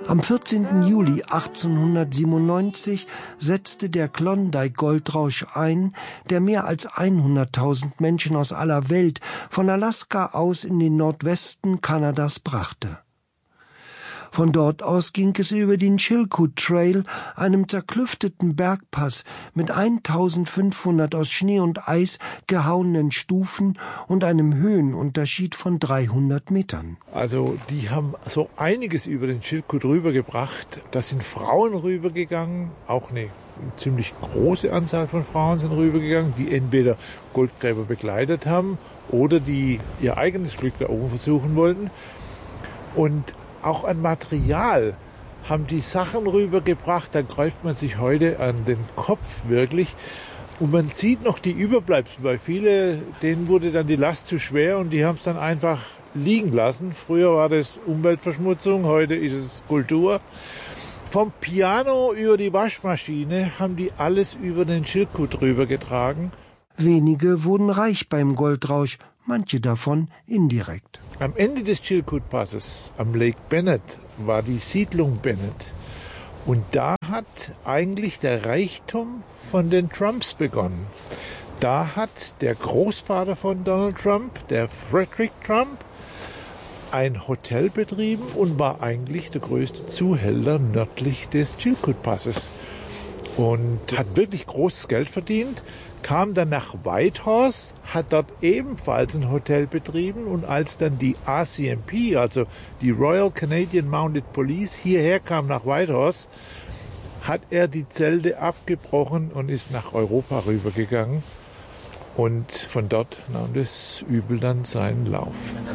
Am 14. Juli 1897 setzte der Klondike-Goldrausch ein, der mehr als 100.000 Menschen aus aller Welt von Alaska aus in den Nordwesten Kanadas brachte. Von dort aus ging es über den Chilkoot Trail, einem zerklüfteten Bergpass mit 1500 aus Schnee und Eis gehauenen Stufen und einem Höhenunterschied von 300 Metern. Also die haben so einiges über den Chilkoot rübergebracht. Da sind Frauen rübergegangen, auch eine ziemlich große Anzahl von Frauen sind rübergegangen, die entweder Goldgräber begleitet haben oder die ihr eigenes Glück da oben versuchen wollten. Und auch an Material haben die Sachen rübergebracht, da greift man sich heute an den Kopf wirklich. Und man sieht noch die Überbleibsel, weil viele, denen wurde dann die Last zu schwer und die haben es dann einfach liegen lassen. Früher war das Umweltverschmutzung, heute ist es Kultur. Vom Piano über die Waschmaschine haben die alles über den Chilkoot rübergetragen. Wenige wurden reich beim Goldrausch, manche davon indirekt. Am Ende des Chilkoot-Passes, am Lake Bennett, war die Siedlung Bennett. Und da hat eigentlich der Reichtum von den Trumps begonnen. Da hat der Großvater von Donald Trump, der Frederick Trump, ein Hotel betrieben und war eigentlich der größte Zuhälter nördlich des Chilkoot-Passes. Und hat wirklich großes Geld verdient, kam dann nach Whitehorse, hat dort ebenfalls ein Hotel betrieben und als dann die RCMP, also die Royal Canadian Mounted Police, hierher kam nach Whitehorse, hat er die Zelte abgebrochen und ist nach Europa rübergegangen. Und von dort nahm das Übel dann seinen Lauf.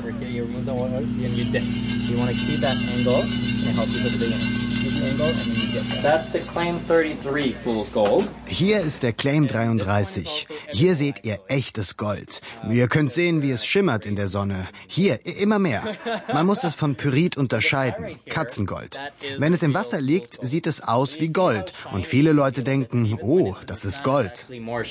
Hier ist der Claim 33. Hier seht ihr echtes Gold. Ihr könnt sehen, wie es schimmert in der Sonne. Hier, immer mehr. Man muss es von Pyrit unterscheiden. Katzengold. Wenn es im Wasser liegt, sieht es aus wie Gold. Und viele Leute denken, oh, das ist Gold.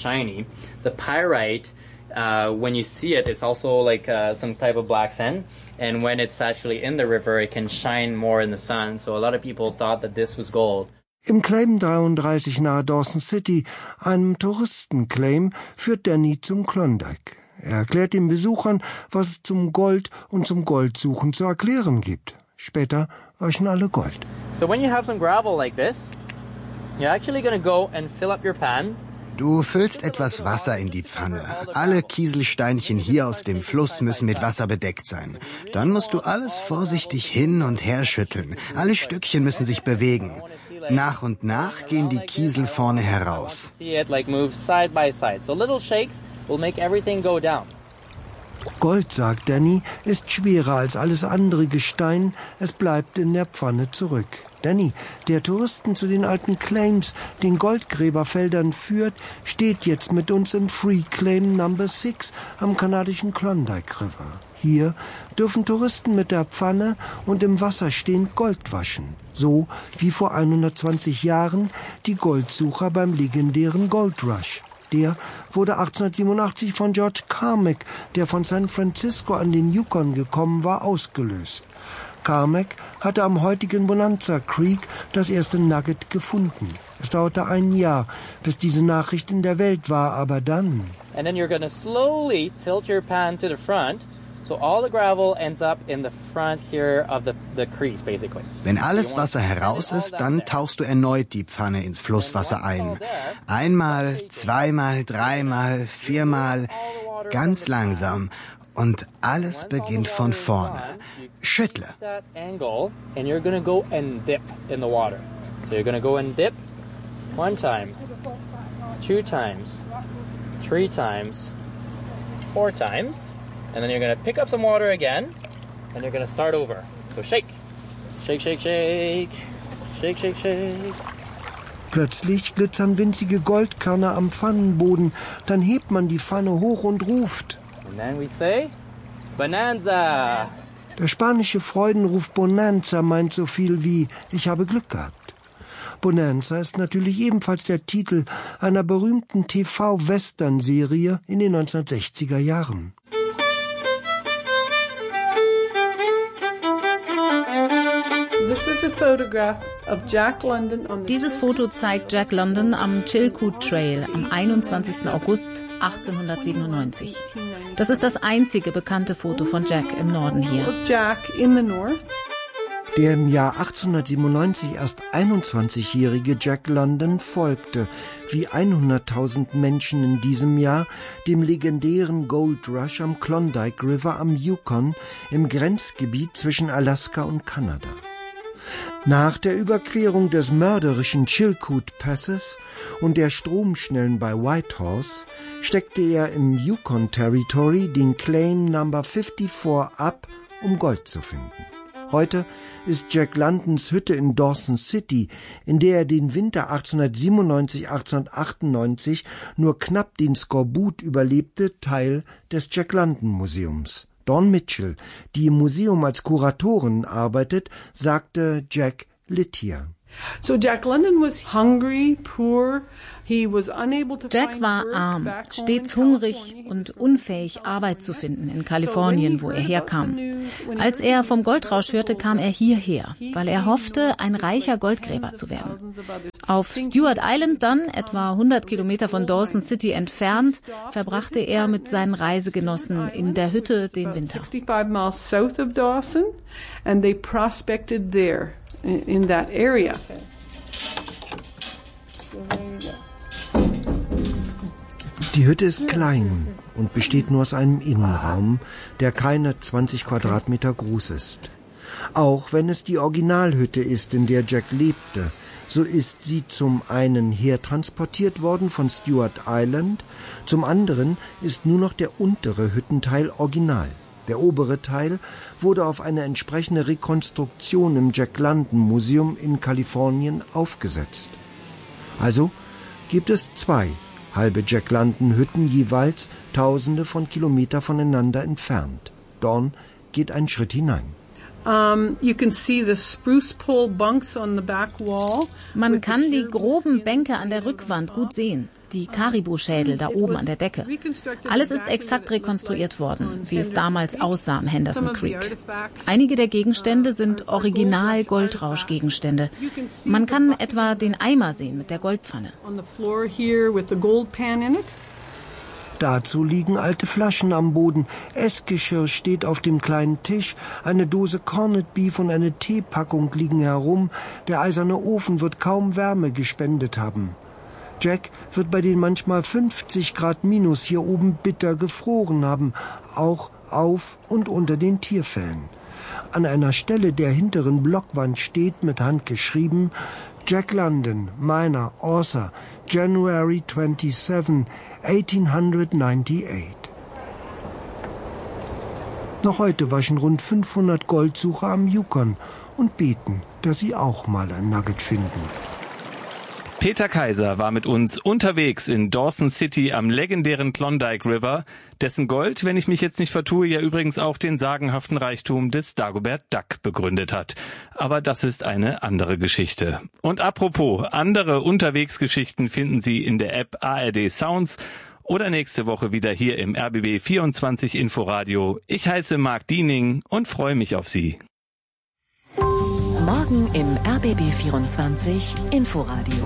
When you see it, it's also like some type of black sand. And when it's actually in the river, it can shine more in the sun. So a lot of people thought that this was gold. Im Claim 33 nahe Dawson City, einem Touristenclaim, führt Danny zum Klondike. Er erklärt den Besuchern, was es zum Gold und zum Goldsuchen zu erklären gibt. Später waschen alle Gold. So when you have some gravel like this, you're actually going to go and fill up your pan. Du füllst etwas Wasser in die Pfanne. Alle Kieselsteinchen hier aus dem Fluss müssen mit Wasser bedeckt sein. Dann musst du alles vorsichtig hin und her schütteln. Alle Stückchen müssen sich bewegen. Nach und nach gehen die Kiesel vorne heraus. Gold, sagt Danny, ist schwerer als alles andere Gestein. Es bleibt in der Pfanne zurück. Danny, der Touristen zu den alten Claims, den Goldgräberfeldern führt, steht jetzt mit uns im Free Claim Number 6 am kanadischen Klondike River. Hier dürfen Touristen mit der Pfanne und im Wasser stehend Gold waschen. So wie vor 120 Jahren die Goldsucher beim legendären Gold Rush. Der wurde 1887 von George Carmack, der von San Francisco an den Yukon gekommen war, ausgelöst. Carmack hatte am heutigen Bonanza Creek das erste Nugget gefunden. Es dauerte ein Jahr, bis diese Nachricht in der Welt war, aber dann... And then you're going to slowly tilt your pan to the front, so all the gravel ends up in the front here of the crease, basically. Wenn alles Wasser heraus ist, dann tauchst du erneut die Pfanne ins Flusswasser ein. Einmal, zweimal, dreimal, viermal, ganz langsam. Und alles beginnt von vorne. Schüttle. And you're going to go and dip in the water. So you're going to go and dip 1 time, 2 times, 3 times, 4 times, and then you're going to pick up some water again, and you're going to start over. So shake, shake, shake, shake, shake, shake, shake. Plötzlich glitzern winzige Goldkörner am Pfannenboden. Dann hebt man die Pfanne hoch und ruft. And then we say, Bonanza! Der spanische Freudenruf Bonanza meint so viel wie ich habe Glück gehabt. Bonanza ist natürlich ebenfalls der Titel einer berühmten TV-Western-Serie in den 1960er Jahren. This is Dieses Foto zeigt Jack London am Chilkoot Trail am 21. August 1897. Das ist das einzige bekannte Foto von Jack im Norden hier. Der im Jahr 1897 erst 21-jährige Jack London folgte, wie 100.000 Menschen in diesem Jahr, dem legendären Gold Rush am Klondike River am Yukon im Grenzgebiet zwischen Alaska und Kanada. Nach der Überquerung des mörderischen Chilkoot Passes und der Stromschnellen bei Whitehorse steckte er im Yukon Territory den Claim Number 54 ab, um Gold zu finden. Heute ist Jack Londons Hütte in Dawson City, in der er den Winter 1897/1898 nur knapp den Skorbut überlebte, Teil des Jack London Museums. Dawn Mitchell, die im Museum als Kuratorin arbeitet, sagte, Jack litt hier. Jack war arm, stets hungrig und unfähig, Arbeit zu finden in Kalifornien, wo er herkam. Als er vom Goldrausch hörte, kam er hierher, weil er hoffte, ein reicher Goldgräber zu werden. Auf Stewart Island dann, etwa 100 Kilometer von Dawson City entfernt, verbrachte er mit seinen Reisegenossen in der Hütte den Winter. In that area. Die Hütte ist klein und besteht nur aus einem Innenraum, der keine 20 Quadratmeter groß ist. Auch wenn es die Originalhütte ist, in der Jack lebte, so ist sie zum einen hertransportiert worden von Stewart Island, zum anderen ist nur noch der untere Hüttenteil original. Der obere Teil wurde auf eine entsprechende Rekonstruktion im Jack London Museum in Kalifornien aufgesetzt. Also gibt es 2 halbe Jack London Hütten, jeweils Tausende von Kilometern voneinander entfernt. Dawn geht einen Schritt hinein. Man kann die groben Bänke an der Rückwand gut sehen. Die Karibu-Schädel da oben an der Decke. Alles ist exakt rekonstruiert worden, wie es damals aussah am Henderson Creek. Einige der Gegenstände sind Original-Goldrausch-Gegenstände. Man kann etwa den Eimer sehen mit der Goldpfanne. Dazu liegen alte Flaschen am Boden, Essgeschirr steht auf dem kleinen Tisch, eine Dose Corned Beef und eine Teepackung liegen herum, der eiserne Ofen wird kaum Wärme gespendet haben. Jack wird bei den manchmal 50 Grad minus hier oben bitter gefroren haben, auch auf und unter den Tierfellen. An einer Stelle der hinteren Blockwand steht mit Hand geschrieben: Jack London, Miner, Author, January 27, 1898. Noch heute waschen rund 500 Goldsucher am Yukon und beten, dass sie auch mal ein Nugget finden. Peter Kaiser war mit uns unterwegs in Dawson City am legendären Klondike River, dessen Gold, wenn ich mich jetzt nicht vertue, ja übrigens auch den sagenhaften Reichtum des Dagobert Duck begründet hat. Aber das ist eine andere Geschichte. Und apropos, andere Unterwegsgeschichten finden Sie in der App ARD Sounds oder nächste Woche wieder hier im RBB 24 Inforadio. Ich heiße Marc Diening und freue mich auf Sie. Morgen im RBB 24 Inforadio.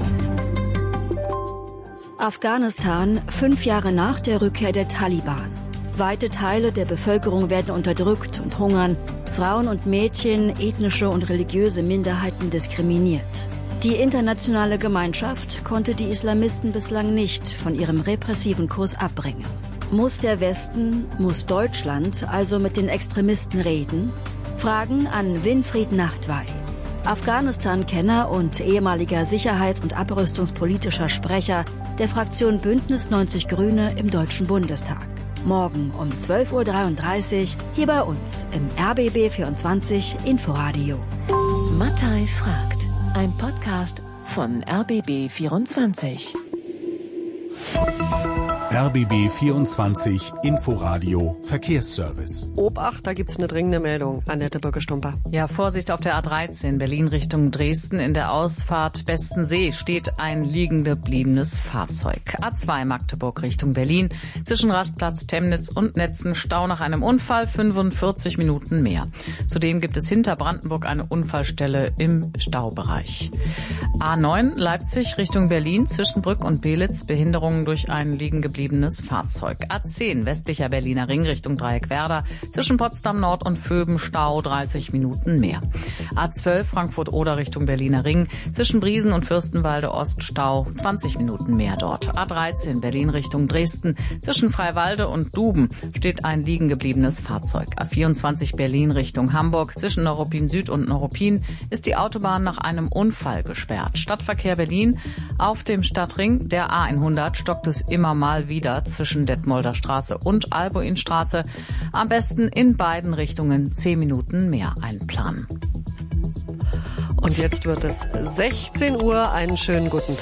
Afghanistan, 5 Jahre nach der Rückkehr der Taliban. Weite Teile der Bevölkerung werden unterdrückt und hungern. Frauen und Mädchen, ethnische und religiöse Minderheiten diskriminiert. Die internationale Gemeinschaft konnte die Islamisten bislang nicht von ihrem repressiven Kurs abbringen. Muss der Westen, muss Deutschland also mit den Extremisten reden? Fragen an Winfried Nachtwey, Afghanistan-Kenner und ehemaliger Sicherheits- und abrüstungspolitischer Sprecher der Fraktion Bündnis 90 Grüne im Deutschen Bundestag. Morgen um 12.33 Uhr hier bei uns im RBB 24 Inforadio. Mattei fragt, ein Podcast von RBB 24. RBB 24 Inforadio Verkehrsservice. Obacht, da gibt's eine dringende Meldung. Annette Bürger-Stumper. Ja, Vorsicht auf der A13 Berlin Richtung Dresden. In der Ausfahrt Bestensee steht ein liegen gebliebenes Fahrzeug. A2 Magdeburg Richtung Berlin. Zwischen Rastplatz Temnitz und Netzen Stau nach einem Unfall, 45 Minuten mehr. Zudem gibt es hinter Brandenburg eine Unfallstelle im Staubereich. A9 Leipzig Richtung Berlin. Zwischen Brück und Belitz Behinderungen durch ein liegen gebliebenes Fahrzeug. A10 westlicher Berliner Ring Richtung Dreieckwerder. Zwischen Potsdam Nord und Vöben Stau 30 Minuten mehr. A12 Frankfurt-Oder Richtung Berliner Ring. Zwischen Briesen und Fürstenwalde Ost Stau 20 Minuten mehr dort. A13 Berlin Richtung Dresden. Zwischen Freiwalde und Duben steht ein liegen gebliebenes Fahrzeug. A24 Berlin Richtung Hamburg. Zwischen Neuruppin Süd und Neuruppin ist die Autobahn nach einem Unfall gesperrt. Stadtverkehr Berlin auf dem Stadtring der A100 stockt es immer mal wieder zwischen Detmolder Straße und Albuinstraße. Am besten in beiden Richtungen 10 Minuten mehr einplanen. Und jetzt wird es 16 Uhr. Einen schönen guten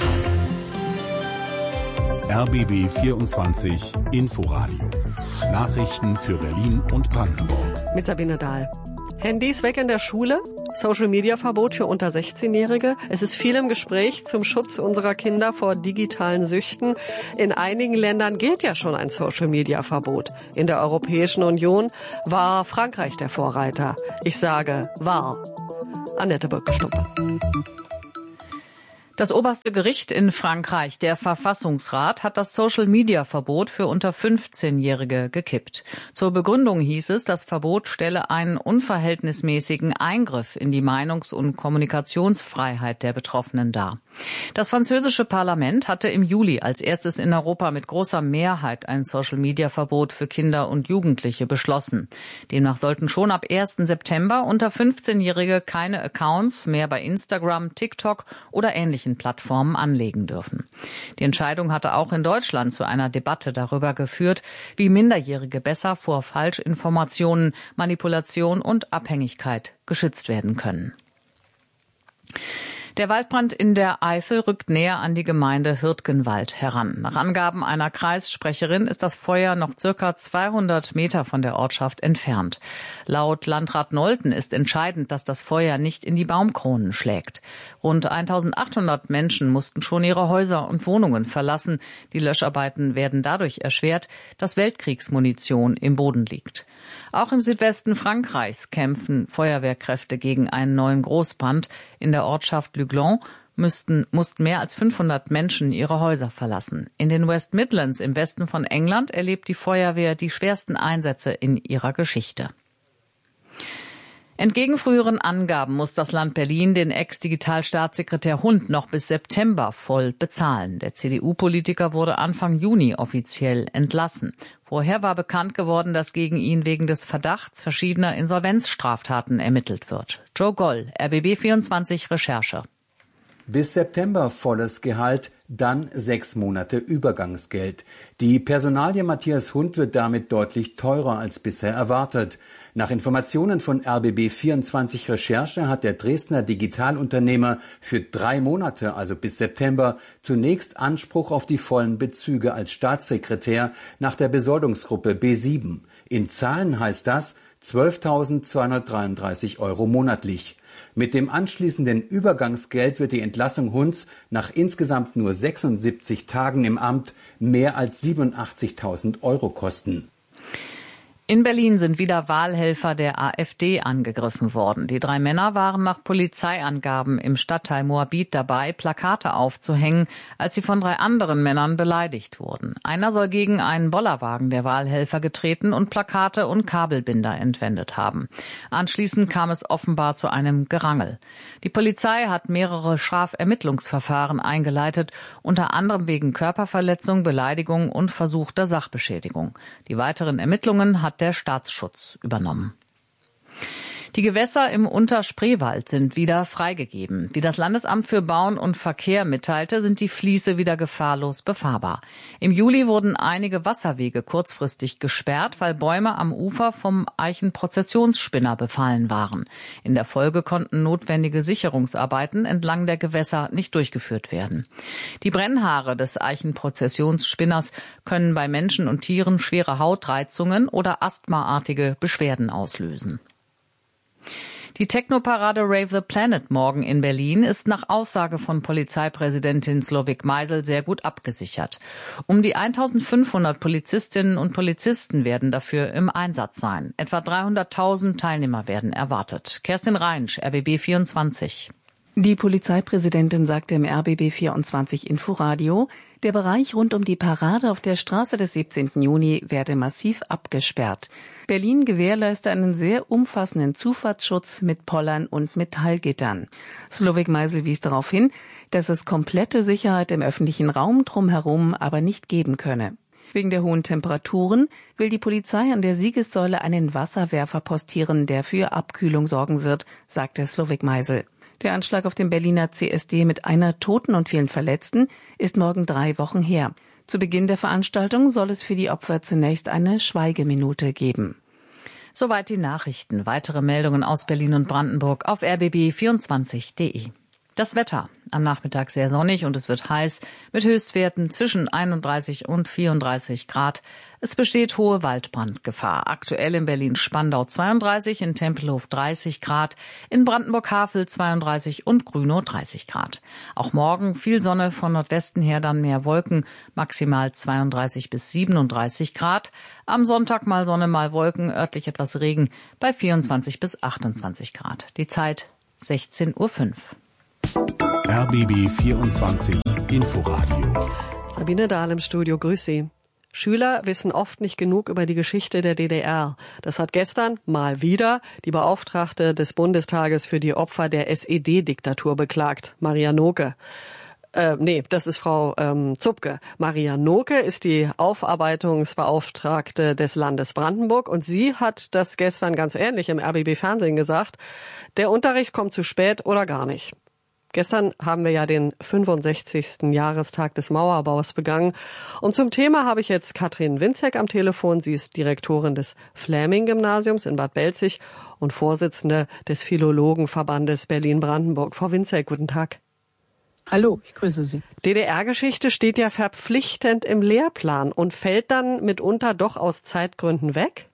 Tag. RBB 24 Inforadio. Nachrichten für Berlin und Brandenburg. Mit Sabine Dahl. Handys weg in der Schule, Social-Media-Verbot für unter 16-Jährige. Es ist viel im Gespräch zum Schutz unserer Kinder vor digitalen Süchten. In einigen Ländern gilt ja schon ein Social-Media-Verbot. In der Europäischen Union war Frankreich der Vorreiter. Ich sage, war. Annette Bürger-Stumper. Das oberste Gericht in Frankreich, der Verfassungsrat, hat das Social-Media-Verbot für unter 15-Jährige gekippt. Zur Begründung hieß es, das Verbot stelle einen unverhältnismäßigen Eingriff in die Meinungs- und Kommunikationsfreiheit der Betroffenen dar. Das französische Parlament hatte im Juli als erstes in Europa mit großer Mehrheit ein Social-Media-Verbot für Kinder und Jugendliche beschlossen. Demnach sollten schon ab 1. September unter 15-Jährige keine Accounts mehr bei Instagram, TikTok oder ähnlichen Plattformen anlegen dürfen. Die Entscheidung hatte auch in Deutschland zu einer Debatte darüber geführt, wie Minderjährige besser vor Falschinformationen, Manipulation und Abhängigkeit geschützt werden können. Der Waldbrand in der Eifel rückt näher an die Gemeinde Hürtgenwald heran. Nach Angaben einer Kreissprecherin ist das Feuer noch circa 200 Meter von der Ortschaft entfernt. Laut Landrat Nolten ist entscheidend, dass das Feuer nicht in die Baumkronen schlägt. Rund 1800 Menschen mussten schon ihre Häuser und Wohnungen verlassen. Die Löscharbeiten werden dadurch erschwert, dass Weltkriegsmunition im Boden liegt. Auch im Südwesten Frankreichs kämpfen Feuerwehrkräfte gegen einen neuen Großbrand. In der Ortschaft Luglon mussten mehr als 500 Menschen ihre Häuser verlassen. In den West Midlands im Westen von England erlebt die Feuerwehr die schwersten Einsätze in ihrer Geschichte. Entgegen früheren Angaben muss das Land Berlin den Ex-Digitalstaatssekretär Hund noch bis September voll bezahlen. Der CDU-Politiker wurde Anfang Juni offiziell entlassen. Vorher war bekannt geworden, dass gegen ihn wegen des Verdachts verschiedener Insolvenzstraftaten ermittelt wird. Joe Goll, RBB 24 Recherche. Bis September volles Gehalt, dann 6 Monate Übergangsgeld. Die Personalie Matthias Hund wird damit deutlich teurer als bisher erwartet. Nach Informationen von RBB 24 Recherche hat der Dresdner Digitalunternehmer für 3 Monate, also bis September, zunächst Anspruch auf die vollen Bezüge als Staatssekretär nach der Besoldungsgruppe B7. In Zahlen heißt das 12.233 € monatlich. Mit dem anschließenden Übergangsgeld wird die Entlassung Hunds nach insgesamt nur 76 Tagen im Amt mehr als 87.000 € kosten. In Berlin sind wieder Wahlhelfer der AfD angegriffen worden. Die 3 Männer waren nach Polizeiangaben im Stadtteil Moabit dabei, Plakate aufzuhängen, als sie von 3 anderen Männern beleidigt wurden. Einer soll gegen einen Bollerwagen der Wahlhelfer getreten und Plakate und Kabelbinder entwendet haben. Anschließend kam es offenbar zu einem Gerangel. Die Polizei hat mehrere Strafermittlungsverfahren eingeleitet, unter anderem wegen Körperverletzung, Beleidigung und versuchter Sachbeschädigung. Die weiteren Ermittlungen hat der Staatsschutz übernommen. Die Gewässer im Unterspreewald sind wieder freigegeben. Wie das Landesamt für Bauen und Verkehr mitteilte, sind die Fließe wieder gefahrlos befahrbar. Im Juli wurden einige Wasserwege kurzfristig gesperrt, weil Bäume am Ufer vom Eichenprozessionsspinner befallen waren. In der Folge konnten notwendige Sicherungsarbeiten entlang der Gewässer nicht durchgeführt werden. Die Brennhaare des Eichenprozessionsspinners können bei Menschen und Tieren schwere Hautreizungen oder asthmaartige Beschwerden auslösen. Die Technoparade Rave the Planet morgen in Berlin ist nach Aussage von Polizeipräsidentin Slowik Meisel sehr gut abgesichert. Um die 1500 Polizistinnen und Polizisten werden dafür im Einsatz sein. Etwa 300.000 Teilnehmer werden erwartet. Kerstin Reinsch, RBB 24. Die Polizeipräsidentin sagte im RBB 24 Inforadio, der Bereich rund um die Parade auf der Straße des 17. Juni werde massiv abgesperrt. Berlin gewährleiste einen sehr umfassenden Zufahrtsschutz mit Pollern und Metallgittern. Slowik Meisel wies darauf hin, dass es komplette Sicherheit im öffentlichen Raum drumherum aber nicht geben könne. Wegen der hohen Temperaturen will die Polizei an der Siegessäule einen Wasserwerfer postieren, der für Abkühlung sorgen wird, sagte Slowik Meisel. Der Anschlag auf dem Berliner CSD mit einer Toten und vielen Verletzten ist morgen 3 Wochen her. Zu Beginn der Veranstaltung soll es für die Opfer zunächst eine Schweigeminute geben. Soweit die Nachrichten. Weitere Meldungen aus Berlin und Brandenburg auf rbb24.de. Das Wetter. Am Nachmittag sehr sonnig und es wird heiß mit Höchstwerten zwischen 31 und 34 Grad. Es besteht hohe Waldbrandgefahr. Aktuell in Berlin-Spandau 32, in Tempelhof 30 Grad, in Brandenburg-Havel 32 und Grünow 30 Grad. Auch morgen viel Sonne, von Nordwesten her dann mehr Wolken, maximal 32 bis 37 Grad. Am Sonntag mal Sonne, mal Wolken, örtlich etwas Regen bei 24 bis 28 Grad. Die Zeit 16:05 Uhr. RBB 24 Inforadio. Sabine Dahl im Studio, grüß Sie. Schüler wissen oft nicht genug über die Geschichte der DDR. Das hat gestern mal wieder die Beauftragte des Bundestages für die Opfer der SED-Diktatur beklagt, Maria Noke. Das ist Frau Zupke. Maria Noke ist die Aufarbeitungsbeauftragte des Landes Brandenburg und sie hat das gestern ganz ähnlich im RBB-Fernsehen gesagt. Der Unterricht kommt zu spät oder gar nicht. Gestern haben wir ja den 65. Jahrestag des Mauerbaus begangen. Und zum Thema habe ich jetzt Katrin Winzek am Telefon. Sie ist Direktorin des Fläming-Gymnasiums in Bad Belzig und Vorsitzende des Philologenverbandes Berlin-Brandenburg. Frau Winzek, guten Tag. Hallo, ich grüße Sie. DDR-Geschichte steht ja verpflichtend im Lehrplan und fällt dann mitunter doch aus Zeitgründen weg?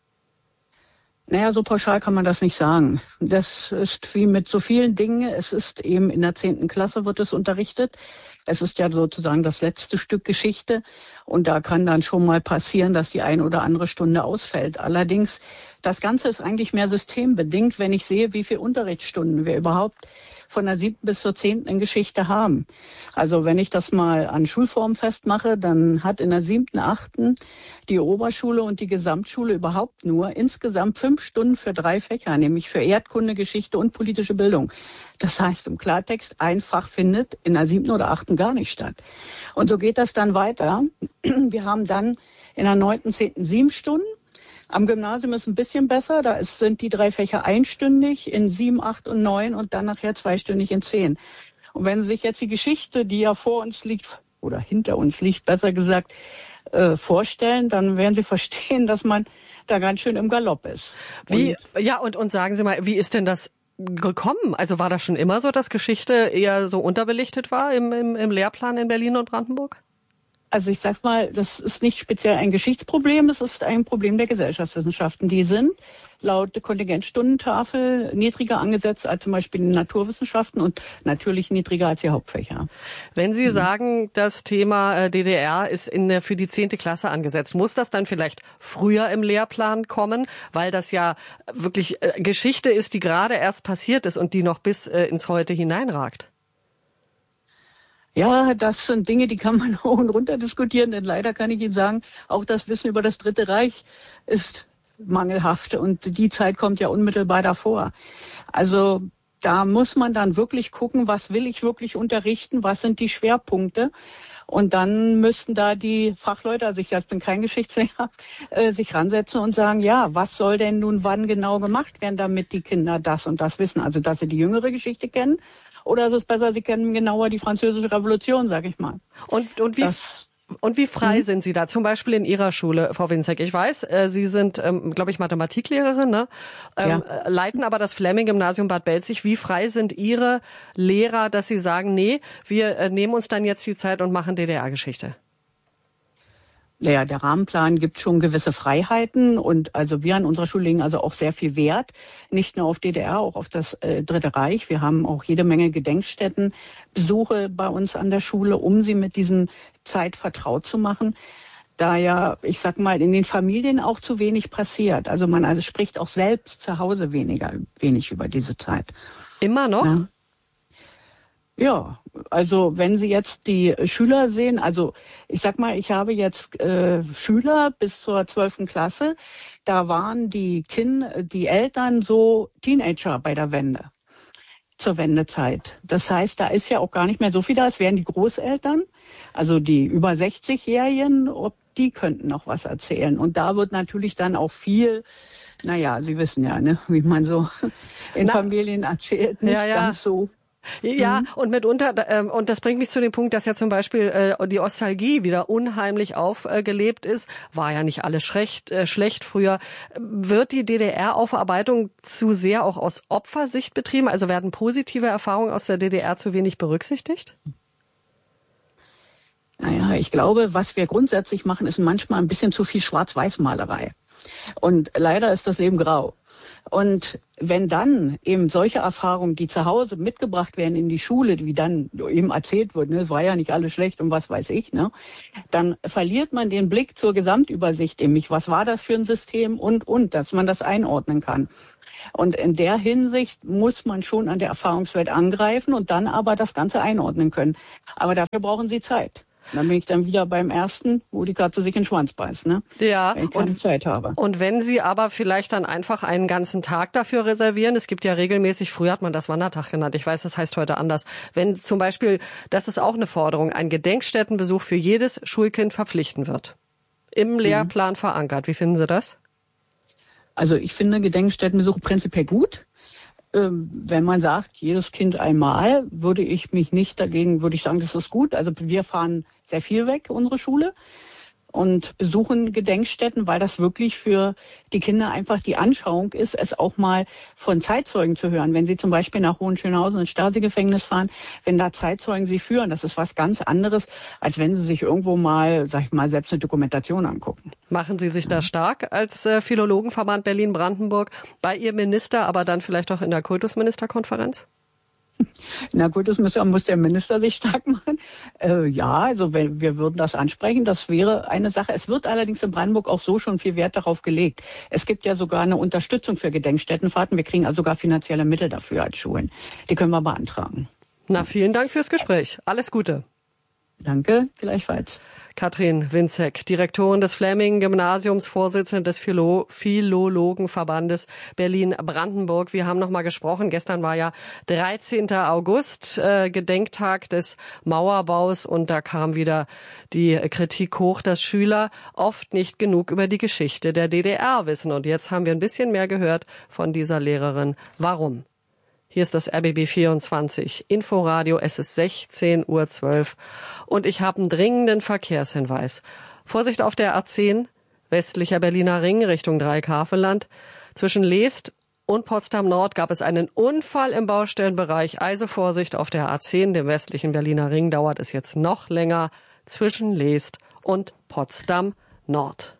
Naja, so pauschal kann man das nicht sagen. Das ist wie mit so vielen Dingen. Es ist eben in der 10. Klasse wird es unterrichtet. Es ist ja sozusagen das letzte Stück Geschichte. Und da kann dann schon mal passieren, dass die ein oder andere Stunde ausfällt. Allerdings, das Ganze ist eigentlich mehr systembedingt, wenn ich sehe, wie viele Unterrichtsstunden wir überhaupt von der 7. bis zur 10. in Geschichte haben. Also wenn ich das mal an Schulformen festmache, dann hat in der 7., 8. die Oberschule und die Gesamtschule überhaupt nur insgesamt 5 Stunden für 3 Fächer, nämlich für Erdkunde, Geschichte und politische Bildung. Das heißt im Klartext, ein Fach findet in der 7. oder 8. gar nicht statt. Und so geht das dann weiter. Wir haben dann in der 9., 10. 7 Stunden. Am Gymnasium ist ein bisschen besser, da sind die 3 Fächer einstündig in 7, 8 und 9 und dann nachher zweistündig in 10. Und wenn Sie sich jetzt die Geschichte, die ja vor uns liegt, oder hinter uns liegt, besser gesagt, vorstellen, dann werden Sie verstehen, dass man da ganz schön im Galopp ist. Und sagen Sie mal, wie ist denn das gekommen? Also war das schon immer so, dass Geschichte eher so unterbelichtet war im Lehrplan in Berlin und Brandenburg? Also ich sag mal, das ist nicht speziell ein Geschichtsproblem, es ist ein Problem der Gesellschaftswissenschaften. Die sind laut Kontingentstundentafel niedriger angesetzt als zum Beispiel in Naturwissenschaften und natürlich niedriger als die Hauptfächer. Wenn Sie sagen, das Thema DDR ist für die 10. Klasse angesetzt, muss das dann vielleicht früher im Lehrplan kommen, weil das ja wirklich Geschichte ist, die gerade erst passiert ist und die noch bis ins Heute hineinragt? Ja, das sind Dinge, die kann man hoch und runter diskutieren, denn leider kann ich Ihnen sagen, auch das Wissen über das Dritte Reich ist mangelhaft und die Zeit kommt ja unmittelbar davor. Also da muss man dann wirklich gucken, was will ich wirklich unterrichten, was sind die Schwerpunkte. Und dann müssten da die Fachleute, also ich bin kein Geschichtslehrer, sich ransetzen und sagen, ja, was soll denn nun wann genau gemacht werden, damit die Kinder das und das wissen. Also, dass sie die jüngere Geschichte kennen, oder ist es besser, sie kennen genauer die Französische Revolution, sag ich mal. Und wie frei sind Sie da? Zum Beispiel in Ihrer Schule, Frau Winzek. Ich weiß, Sie sind, glaube ich, Mathematiklehrerin, ne? Leiten aber das Fleming-Gymnasium Bad Belzig. Wie frei sind Ihre Lehrer, dass Sie sagen, nee, wir nehmen uns dann jetzt die Zeit und machen DDR-Geschichte? Ja, der Rahmenplan gibt schon gewisse Freiheiten und also wir an unserer Schule legen also auch sehr viel Wert, nicht nur auf DDR, auch auf das Dritte Reich. Wir haben auch jede Menge Gedenkstättenbesuche bei uns an der Schule, um sie mit diesem Zeit vertraut zu machen. Da ja, ich sag mal, in den Familien auch zu wenig passiert. Also man spricht auch selbst zu Hause wenig über diese Zeit. Immer noch? Ja, also wenn Sie jetzt die Schüler sehen, also ich sag mal, ich habe jetzt Schüler bis zur 12. Klasse, da waren die Eltern so Teenager bei der Wende, zur Wendezeit. Das heißt, da ist ja auch gar nicht mehr so viel da, es wären die Großeltern, also die über 60-Jährigen, die könnten noch was erzählen. Und da wird natürlich dann auch viel, naja, Sie wissen ja, ne, wie man so in Familien erzählt, nicht ganz so. Ja, und mitunter, und das bringt mich zu dem Punkt, dass ja zum Beispiel die Nostalgie wieder unheimlich aufgelebt ist. War ja nicht alles schlecht früher. Wird die DDR-Aufarbeitung zu sehr auch aus Opfersicht betrieben? Also werden positive Erfahrungen aus der DDR zu wenig berücksichtigt? Naja, ich glaube, was wir grundsätzlich machen, ist manchmal ein bisschen zu viel Schwarz-Weiß-Malerei. Und leider ist das Leben grau. Und wenn dann eben solche Erfahrungen, die zu Hause mitgebracht werden in die Schule, wie dann eben erzählt wird, ne, es war ja nicht alles schlecht und was weiß ich, ne, dann verliert man den Blick zur Gesamtübersicht, nämlich was war das für ein System und, dass man das einordnen kann. Und in der Hinsicht muss man schon an der Erfahrungswelt angreifen und dann aber das Ganze einordnen können. Aber dafür brauchen Sie Zeit. Dann bin ich dann wieder beim ersten, wo die Katze sich in den Schwanz beißt, ne? Ja, wenn ich keine Zeit habe. Und wenn Sie aber vielleicht dann einfach einen ganzen Tag dafür reservieren, es gibt ja regelmäßig, früher hat man das Wandertag genannt, ich weiß, das heißt heute anders. Wenn zum Beispiel, das ist auch eine Forderung, ein Gedenkstättenbesuch für jedes Schulkind verpflichten wird. Im Lehrplan verankert. Wie finden Sie das? Also ich finde Gedenkstättenbesuche prinzipiell gut. Wenn man sagt, jedes Kind einmal, würde ich sagen, das ist gut. Also wir fahren sehr viel weg, unsere Schule, und besuchen Gedenkstätten, weil das wirklich für die Kinder einfach die Anschauung ist, es auch mal von Zeitzeugen zu hören. Wenn sie zum Beispiel nach Hohenschönhausen ins Stasi-Gefängnis fahren, wenn da Zeitzeugen sie führen, das ist was ganz anderes, als wenn sie sich irgendwo mal, sag ich mal, selbst eine Dokumentation angucken. Machen Sie sich da stark als Philologenverband Berlin-Brandenburg bei Ihrem Minister, aber dann vielleicht auch in der Kultusministerkonferenz? Na gut, das muss der Minister sich stark machen. Ja, also wir würden das ansprechen, das wäre eine Sache. Es wird allerdings in Brandenburg auch so schon viel Wert darauf gelegt. Es gibt ja sogar eine Unterstützung für Gedenkstättenfahrten. Wir kriegen also sogar finanzielle Mittel dafür als Schulen. Die können wir beantragen. Na, vielen Dank fürs Gespräch. Alles Gute. Danke, gleichfalls. Katrin Winzek, Direktorin des Fleming-Gymnasiums, Vorsitzende des Philologenverbandes Berlin-Brandenburg. Wir haben noch mal gesprochen. Gestern war ja 13. August, Gedenktag des Mauerbaus. Und da kam wieder die Kritik hoch, dass Schüler oft nicht genug über die Geschichte der DDR wissen. Und jetzt haben wir ein bisschen mehr gehört von dieser Lehrerin. Warum? Hier ist das RBB 24 Inforadio, es ist 16:12 Uhr und ich habe einen dringenden Verkehrshinweis. Vorsicht auf der A10, westlicher Berliner Ring Richtung Dreieck-Havelland. Zwischen Leest und Potsdam Nord gab es einen Unfall im Baustellenbereich. Also Vorsicht auf der A10, dem westlichen Berliner Ring, dauert es jetzt noch länger zwischen Leest und Potsdam Nord.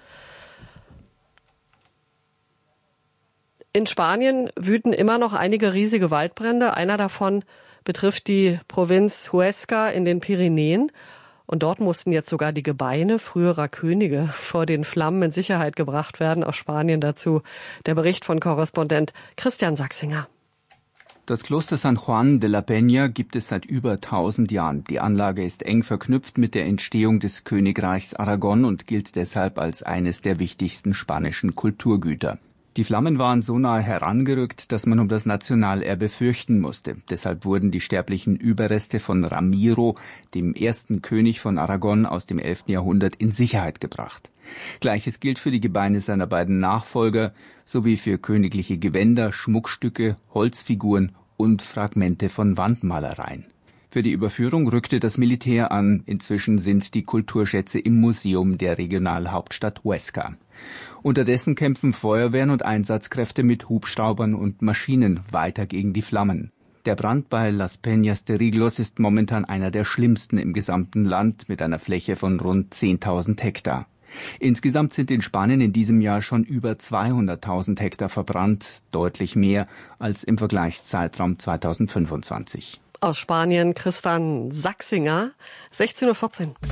In Spanien wüten immer noch einige riesige Waldbrände. Einer davon betrifft die Provinz Huesca in den Pyrenäen. Und dort mussten jetzt sogar die Gebeine früherer Könige vor den Flammen in Sicherheit gebracht werden. Aus Spanien dazu der Bericht von Korrespondent Christian Sachsinger. Das Kloster San Juan de la Peña gibt es seit über 1000 Jahren. Die Anlage ist eng verknüpft mit der Entstehung des Königreichs Aragon und gilt deshalb als eines der wichtigsten spanischen Kulturgüter. Die Flammen waren so nahe herangerückt, dass man um das Nationalerbe fürchten musste. Deshalb wurden die sterblichen Überreste von Ramiro, dem ersten König von Aragon aus dem 11. Jahrhundert, in Sicherheit gebracht. Gleiches gilt für die Gebeine seiner beiden Nachfolger sowie für königliche Gewänder, Schmuckstücke, Holzfiguren und Fragmente von Wandmalereien. Für die Überführung rückte das Militär an. Inzwischen sind die Kulturschätze im Museum der Regionalhauptstadt Huesca. Unterdessen kämpfen Feuerwehren und Einsatzkräfte mit Hubschraubern und Maschinen weiter gegen die Flammen. Der Brand bei Las Peñas de Riglos ist momentan einer der schlimmsten im gesamten Land mit einer Fläche von rund 10.000 Hektar. Insgesamt sind in Spanien in diesem Jahr schon über 200.000 Hektar verbrannt, deutlich mehr als im Vergleichszeitraum 2025. Aus Spanien Christian Sachsinger, 16:14 Uhr.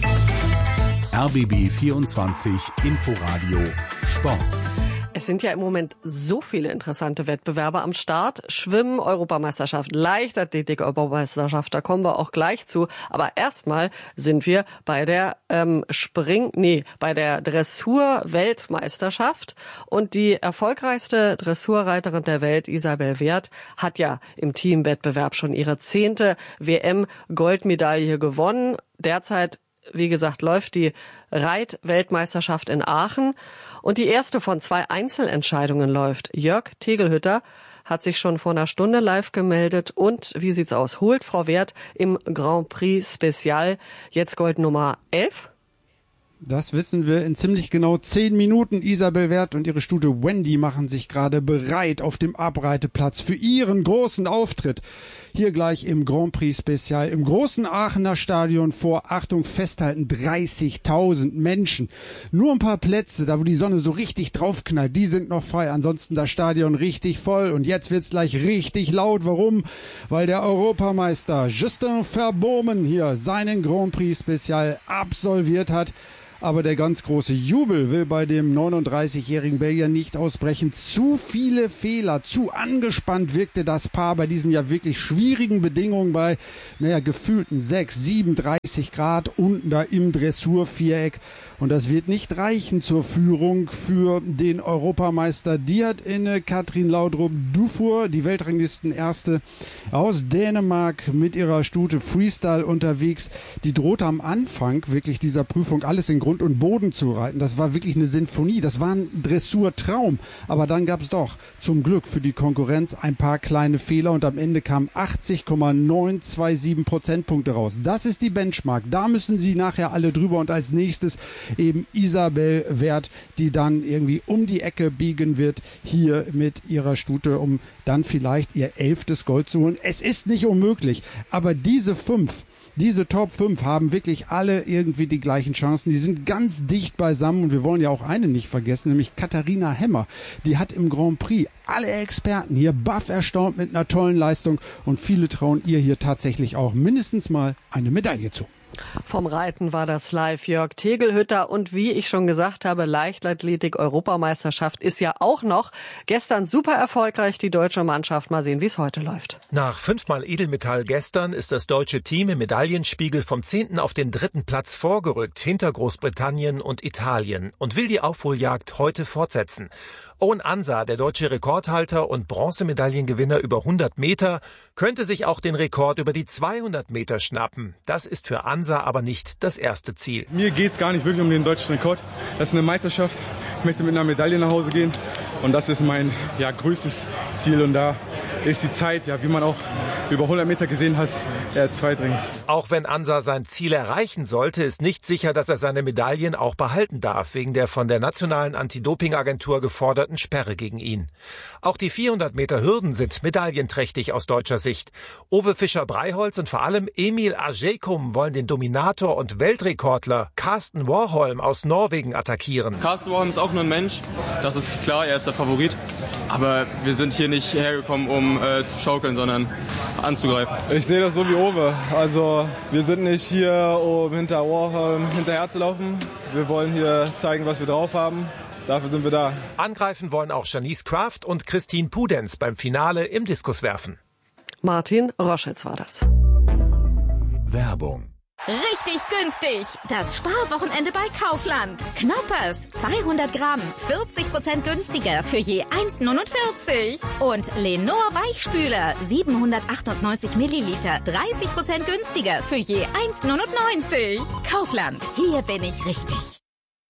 RBB 24 Inforadio Sport. Es sind ja im Moment so viele interessante Wettbewerbe am Start. Schwimmen, Europameisterschaft, Leichtathletik, Europameisterschaft, da kommen wir auch gleich zu. Aber erstmal sind wir bei der bei der Dressur-Weltmeisterschaft. Und die erfolgreichste Dressurreiterin der Welt, Isabel Wert, hat ja im Teamwettbewerb schon ihre 10. WM-Goldmedaille gewonnen. Derzeit, wie gesagt, läuft die Reit-Weltmeisterschaft in Aachen. Und die erste von 2 Einzelentscheidungen läuft. Jörg Tegelhütter hat sich schon vor einer Stunde live gemeldet. Und wie sieht's aus? Holt Frau Wert im Grand Prix Special jetzt Gold Nummer 11? Das wissen wir in ziemlich genau 10 Minuten. Isabel Wert und ihre Stute Wendy machen sich gerade bereit auf dem Abreiteplatz für ihren großen Auftritt. Hier gleich im Grand Prix Special im großen Aachener Stadion vor, Achtung, festhalten, 30.000 Menschen. Nur ein paar Plätze, da wo die Sonne so richtig draufknallt, die sind noch frei. Ansonsten das Stadion richtig voll. Und jetzt wird's gleich richtig laut. Warum? Weil der Europameister Justin Verbomen hier seinen Grand Prix Special absolviert hat. Aber der ganz große Jubel will bei dem 39-jährigen Belgier nicht ausbrechen. Zu viele Fehler, zu angespannt wirkte das Paar bei diesen ja wirklich schwierigen Bedingungen bei, gefühlten 6, 37 Grad unten da im Dressurviereck. Und das wird nicht reichen zur Führung für den Europameister. Die hat inne Katrin Laudrup-Dufour, die Weltranglistenerste aus Dänemark, mit ihrer Stute Freestyle unterwegs. Die drohte am Anfang wirklich dieser Prüfung alles in Grund und Boden zu reiten. Das war wirklich eine Sinfonie, das war ein Dressurtraum. Aber dann gab es doch zum Glück für die Konkurrenz ein paar kleine Fehler und am Ende kamen 80,927 Prozentpunkte raus. Das ist die Benchmark. Da müssen sie nachher alle drüber und als nächstes eben Isabel Wert, die dann irgendwie um die Ecke biegen wird, hier mit ihrer Stute, um dann vielleicht ihr 11. Gold zu holen. Es ist nicht unmöglich, aber diese Top 5 haben wirklich alle irgendwie die gleichen Chancen. Die sind ganz dicht beisammen und wir wollen ja auch eine nicht vergessen, nämlich Katharina Hemmer. Die hat im Grand Prix alle Experten hier baff erstaunt mit einer tollen Leistung und viele trauen ihr hier tatsächlich auch mindestens mal eine Medaille zu. Vom Reiten war das live Jörg Tegelhütter und wie ich schon gesagt habe, Leichtathletik-Europameisterschaft ist ja auch noch. Gestern super erfolgreich die deutsche Mannschaft. Mal sehen, wie es heute läuft. Nach 5-mal Edelmetall gestern ist das deutsche Team im Medaillenspiegel vom 10. auf den 3. Platz vorgerückt, hinter Großbritannien und Italien, und will die Aufholjagd heute fortsetzen. Owen Ansa, der deutsche Rekordhalter und Bronzemedaillengewinner über 100 Meter, könnte sich auch den Rekord über die 200 Meter schnappen. Das ist für Ansa aber nicht das erste Ziel. Mir geht's gar nicht wirklich um den deutschen Rekord. Das ist eine Meisterschaft. Ich möchte mit einer Medaille nach Hause gehen. Und das ist mein größtes Ziel. Und da ist die Zeit, wie man auch über 100 Meter gesehen hat, zweitrangig. Auch wenn Ansa sein Ziel erreichen sollte, ist nicht sicher, dass er seine Medaillen auch behalten darf, wegen der von der nationalen Anti-Doping-Agentur geforderten Sperre gegen ihn. Auch die 400 Meter Hürden sind medaillenträchtig aus deutscher Sicht. Uwe Fischer-Breiholz und vor allem Emil Ajekum wollen den Dominator und Weltrekordler Karsten Warholm aus Norwegen attackieren. Karsten Warholm ist auch nur ein Mensch, das ist klar, er ist der Favorit. Aber wir sind hier nicht hergekommen, um zu schaukeln, sondern anzugreifen. Ich sehe das so wie Uwe. Also wir sind nicht hier, um hinter Warholm hinterher zu laufen. Wir wollen hier zeigen, was wir drauf haben. Dafür sind wir da. Angreifen wollen auch Janice Kraft und Christine Pudenz beim Finale im Diskuswerfen. Martin Roschitz war das. Werbung. Richtig günstig. Das Sparwochenende bei Kaufland. Knoppers, 200 Gramm, 40% günstiger für je 1,49. Und Lenor Weichspüler, 798 Milliliter, 30% günstiger für je 1,99. Kaufland, hier bin ich richtig.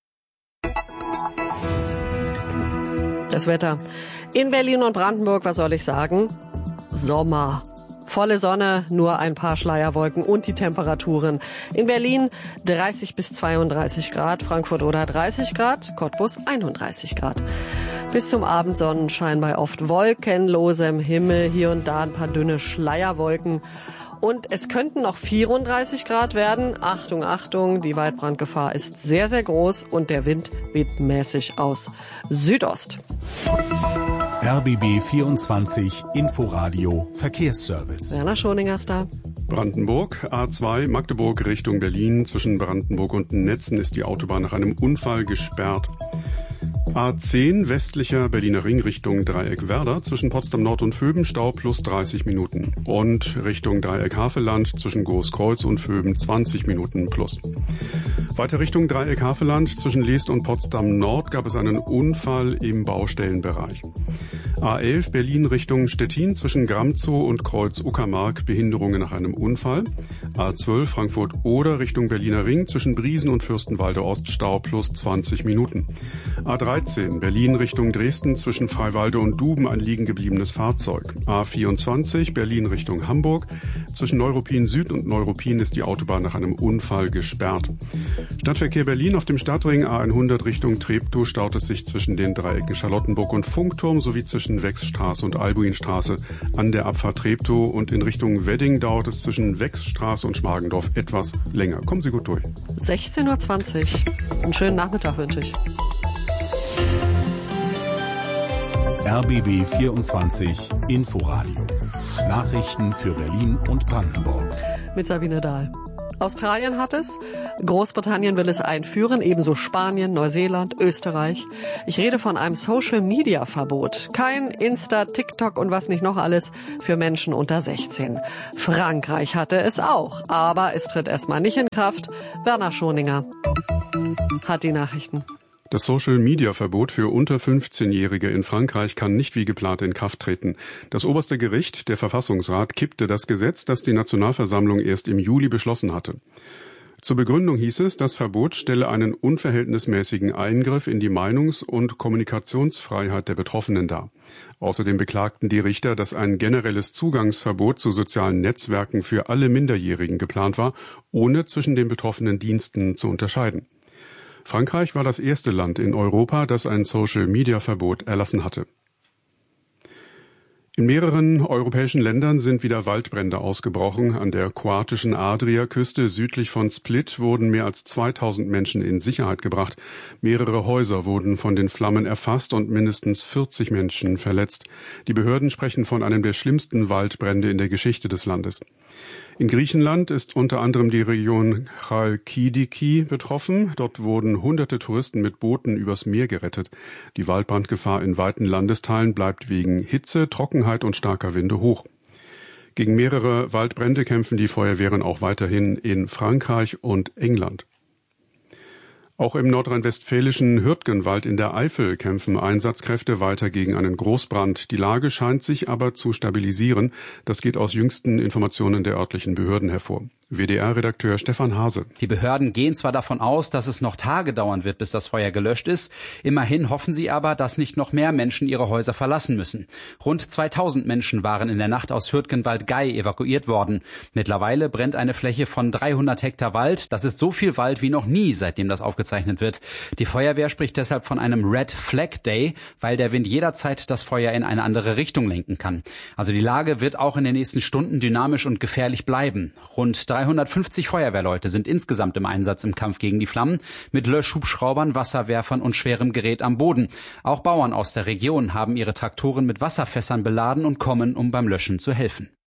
Das Wetter. In Berlin und Brandenburg, was soll ich sagen? Sommer. Volle Sonne, nur ein paar Schleierwolken und die Temperaturen. In Berlin 30 bis 32 Grad, Frankfurt oder 30 Grad, Cottbus 31 Grad. Bis zum Abend Sonnenschein bei oft wolkenlosem Himmel, hier und da ein paar dünne Schleierwolken. Und es könnten noch 34 Grad werden. Achtung, Achtung, die Waldbrandgefahr ist sehr, sehr groß und der Wind weht mäßig aus Südost. RBB 24 Inforadio Verkehrsservice. Werner Schoninger ist da. Brandenburg, A2, Magdeburg Richtung Berlin. Zwischen Brandenburg und Netzen ist die Autobahn nach einem Unfall gesperrt. A10 westlicher Berliner Ring Richtung Dreieck Werder, zwischen Potsdam Nord und Vöben Stau plus 30 Minuten. Und Richtung Dreieck Havelland zwischen Großkreuz und Vöben 20 Minuten plus. Weiter Richtung Dreieck Havelland zwischen Leest und Potsdam Nord gab es einen Unfall im Baustellenbereich. A11 Berlin Richtung Stettin zwischen Gramzow und Kreuz Uckermark Behinderungen nach einem Unfall. A12 Frankfurt Oder Richtung Berliner Ring zwischen Briesen und Fürstenwalde Ost Stau plus 20 Minuten. A13 Berlin Richtung Dresden zwischen Freiwalde und Duben ein liegen gebliebenes Fahrzeug. A24 Berlin Richtung Hamburg zwischen Neuruppin Süd und Neuruppin ist die Autobahn nach einem Unfall gesperrt. Stadtverkehr Berlin auf dem Stadtring A100 Richtung Treptow staut es sich zwischen den Dreiecken Charlottenburg und Funkturm sowie zwischen Wechsstraße und Albuinstraße an der Abfahrt Treptow und in Richtung Wedding dauert es zwischen Wechsstraße und Schmargendorf etwas länger. Kommen Sie gut durch. 16:20 Uhr. Einen schönen Nachmittag wünsche ich. RBB 24 Inforadio. Nachrichten für Berlin und Brandenburg. Mit Sabine Dahl. Australien hat es, Großbritannien will es einführen, ebenso Spanien, Neuseeland, Österreich. Ich rede von einem Social-Media-Verbot. Kein Insta, TikTok und was nicht noch alles für Menschen unter 16. Frankreich hatte es auch, aber es tritt erstmal nicht in Kraft. Werner Schoninger hat die Nachrichten. Das Social-Media-Verbot für unter 15-Jährige in Frankreich kann nicht wie geplant in Kraft treten. Das oberste Gericht, der Verfassungsrat, kippte das Gesetz, das die Nationalversammlung erst im Juli beschlossen hatte. Zur Begründung hieß es, das Verbot stelle einen unverhältnismäßigen Eingriff in die Meinungs- und Kommunikationsfreiheit der Betroffenen dar. Außerdem beklagten die Richter, dass ein generelles Zugangsverbot zu sozialen Netzwerken für alle Minderjährigen geplant war, ohne zwischen den betroffenen Diensten zu unterscheiden. Frankreich war das erste Land in Europa, das ein Social-Media-Verbot erlassen hatte. In mehreren europäischen Ländern sind wieder Waldbrände ausgebrochen. An der kroatischen Adriaküste südlich von Split wurden mehr als 2000 Menschen in Sicherheit gebracht. Mehrere Häuser wurden von den Flammen erfasst und mindestens 40 Menschen verletzt. Die Behörden sprechen von einem der schlimmsten Waldbrände in der Geschichte des Landes. In Griechenland ist unter anderem die Region Chalkidiki betroffen. Dort wurden hunderte Touristen mit Booten übers Meer gerettet. Die Waldbrandgefahr in weiten Landesteilen bleibt wegen Hitze, Trockenheit und starker Winde hoch. Gegen mehrere Waldbrände kämpfen die Feuerwehren auch weiterhin in Frankreich und England. Auch im nordrhein-westfälischen Hürtgenwald in der Eifel kämpfen Einsatzkräfte weiter gegen einen Großbrand. Die Lage scheint sich aber zu stabilisieren. Das geht aus jüngsten Informationen der örtlichen Behörden hervor. WDR-Redakteur Stefan Hase. Die Behörden gehen zwar davon aus, dass es noch Tage dauern wird, bis das Feuer gelöscht ist. Immerhin hoffen sie aber, dass nicht noch mehr Menschen ihre Häuser verlassen müssen. Rund 2000 Menschen waren in der Nacht aus Hürtgenwald-Gei evakuiert worden. Mittlerweile brennt eine Fläche von 300 Hektar Wald. Das ist so viel Wald wie noch nie, seitdem das aufgezeichnet wird. Die Feuerwehr spricht deshalb von einem Red Flag Day, weil der Wind jederzeit das Feuer in eine andere Richtung lenken kann. Also die Lage wird auch in den nächsten Stunden dynamisch und gefährlich bleiben. Rund 350 Feuerwehrleute sind insgesamt im Einsatz im Kampf gegen die Flammen, mit Löschhubschraubern, Wasserwerfern und schwerem Gerät am Boden. Auch Bauern aus der Region haben ihre Traktoren mit Wasserfässern beladen und kommen, um beim Löschen zu helfen.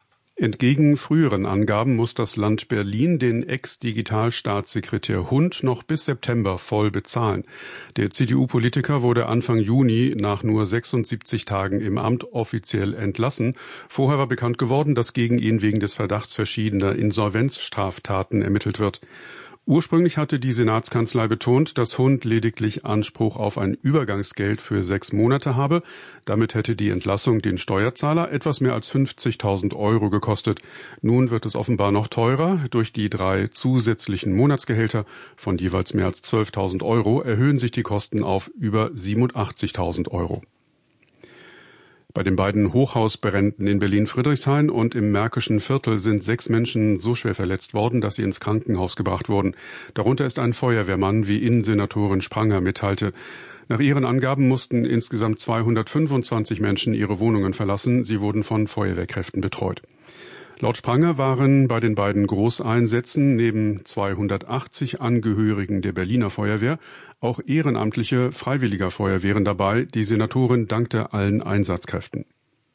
Entgegen früheren Angaben muss das Land Berlin den Ex-Digitalstaatssekretär Hund noch bis September voll bezahlen. Der CDU-Politiker wurde Anfang Juni nach nur 76 Tagen im Amt offiziell entlassen. Vorher war bekannt geworden, dass gegen ihn wegen des Verdachts verschiedener Insolvenzstraftaten ermittelt wird. Ursprünglich hatte die Senatskanzlei betont, dass Hund lediglich Anspruch auf ein Übergangsgeld für 6 Monate habe. Damit hätte die Entlassung den Steuerzahler etwas mehr als 50.000 Euro gekostet. Nun wird es offenbar noch teurer. Durch die 3 zusätzlichen Monatsgehälter von jeweils mehr als 12.000 Euro erhöhen sich die Kosten auf über 87.000 Euro. Bei den beiden Hochhausbränden in Berlin-Friedrichshain und im Märkischen Viertel sind 6 Menschen so schwer verletzt worden, dass sie ins Krankenhaus gebracht wurden. Darunter ist ein Feuerwehrmann, wie Innensenatorin Spranger mitteilte. Nach ihren Angaben mussten insgesamt 225 Menschen ihre Wohnungen verlassen. Sie wurden von Feuerwehrkräften betreut. Laut Spranger waren bei den beiden Großeinsätzen neben 280 Angehörigen der Berliner Feuerwehr auch ehrenamtliche Freiwilliger Feuerwehren dabei. Die Senatorin dankte allen Einsatzkräften.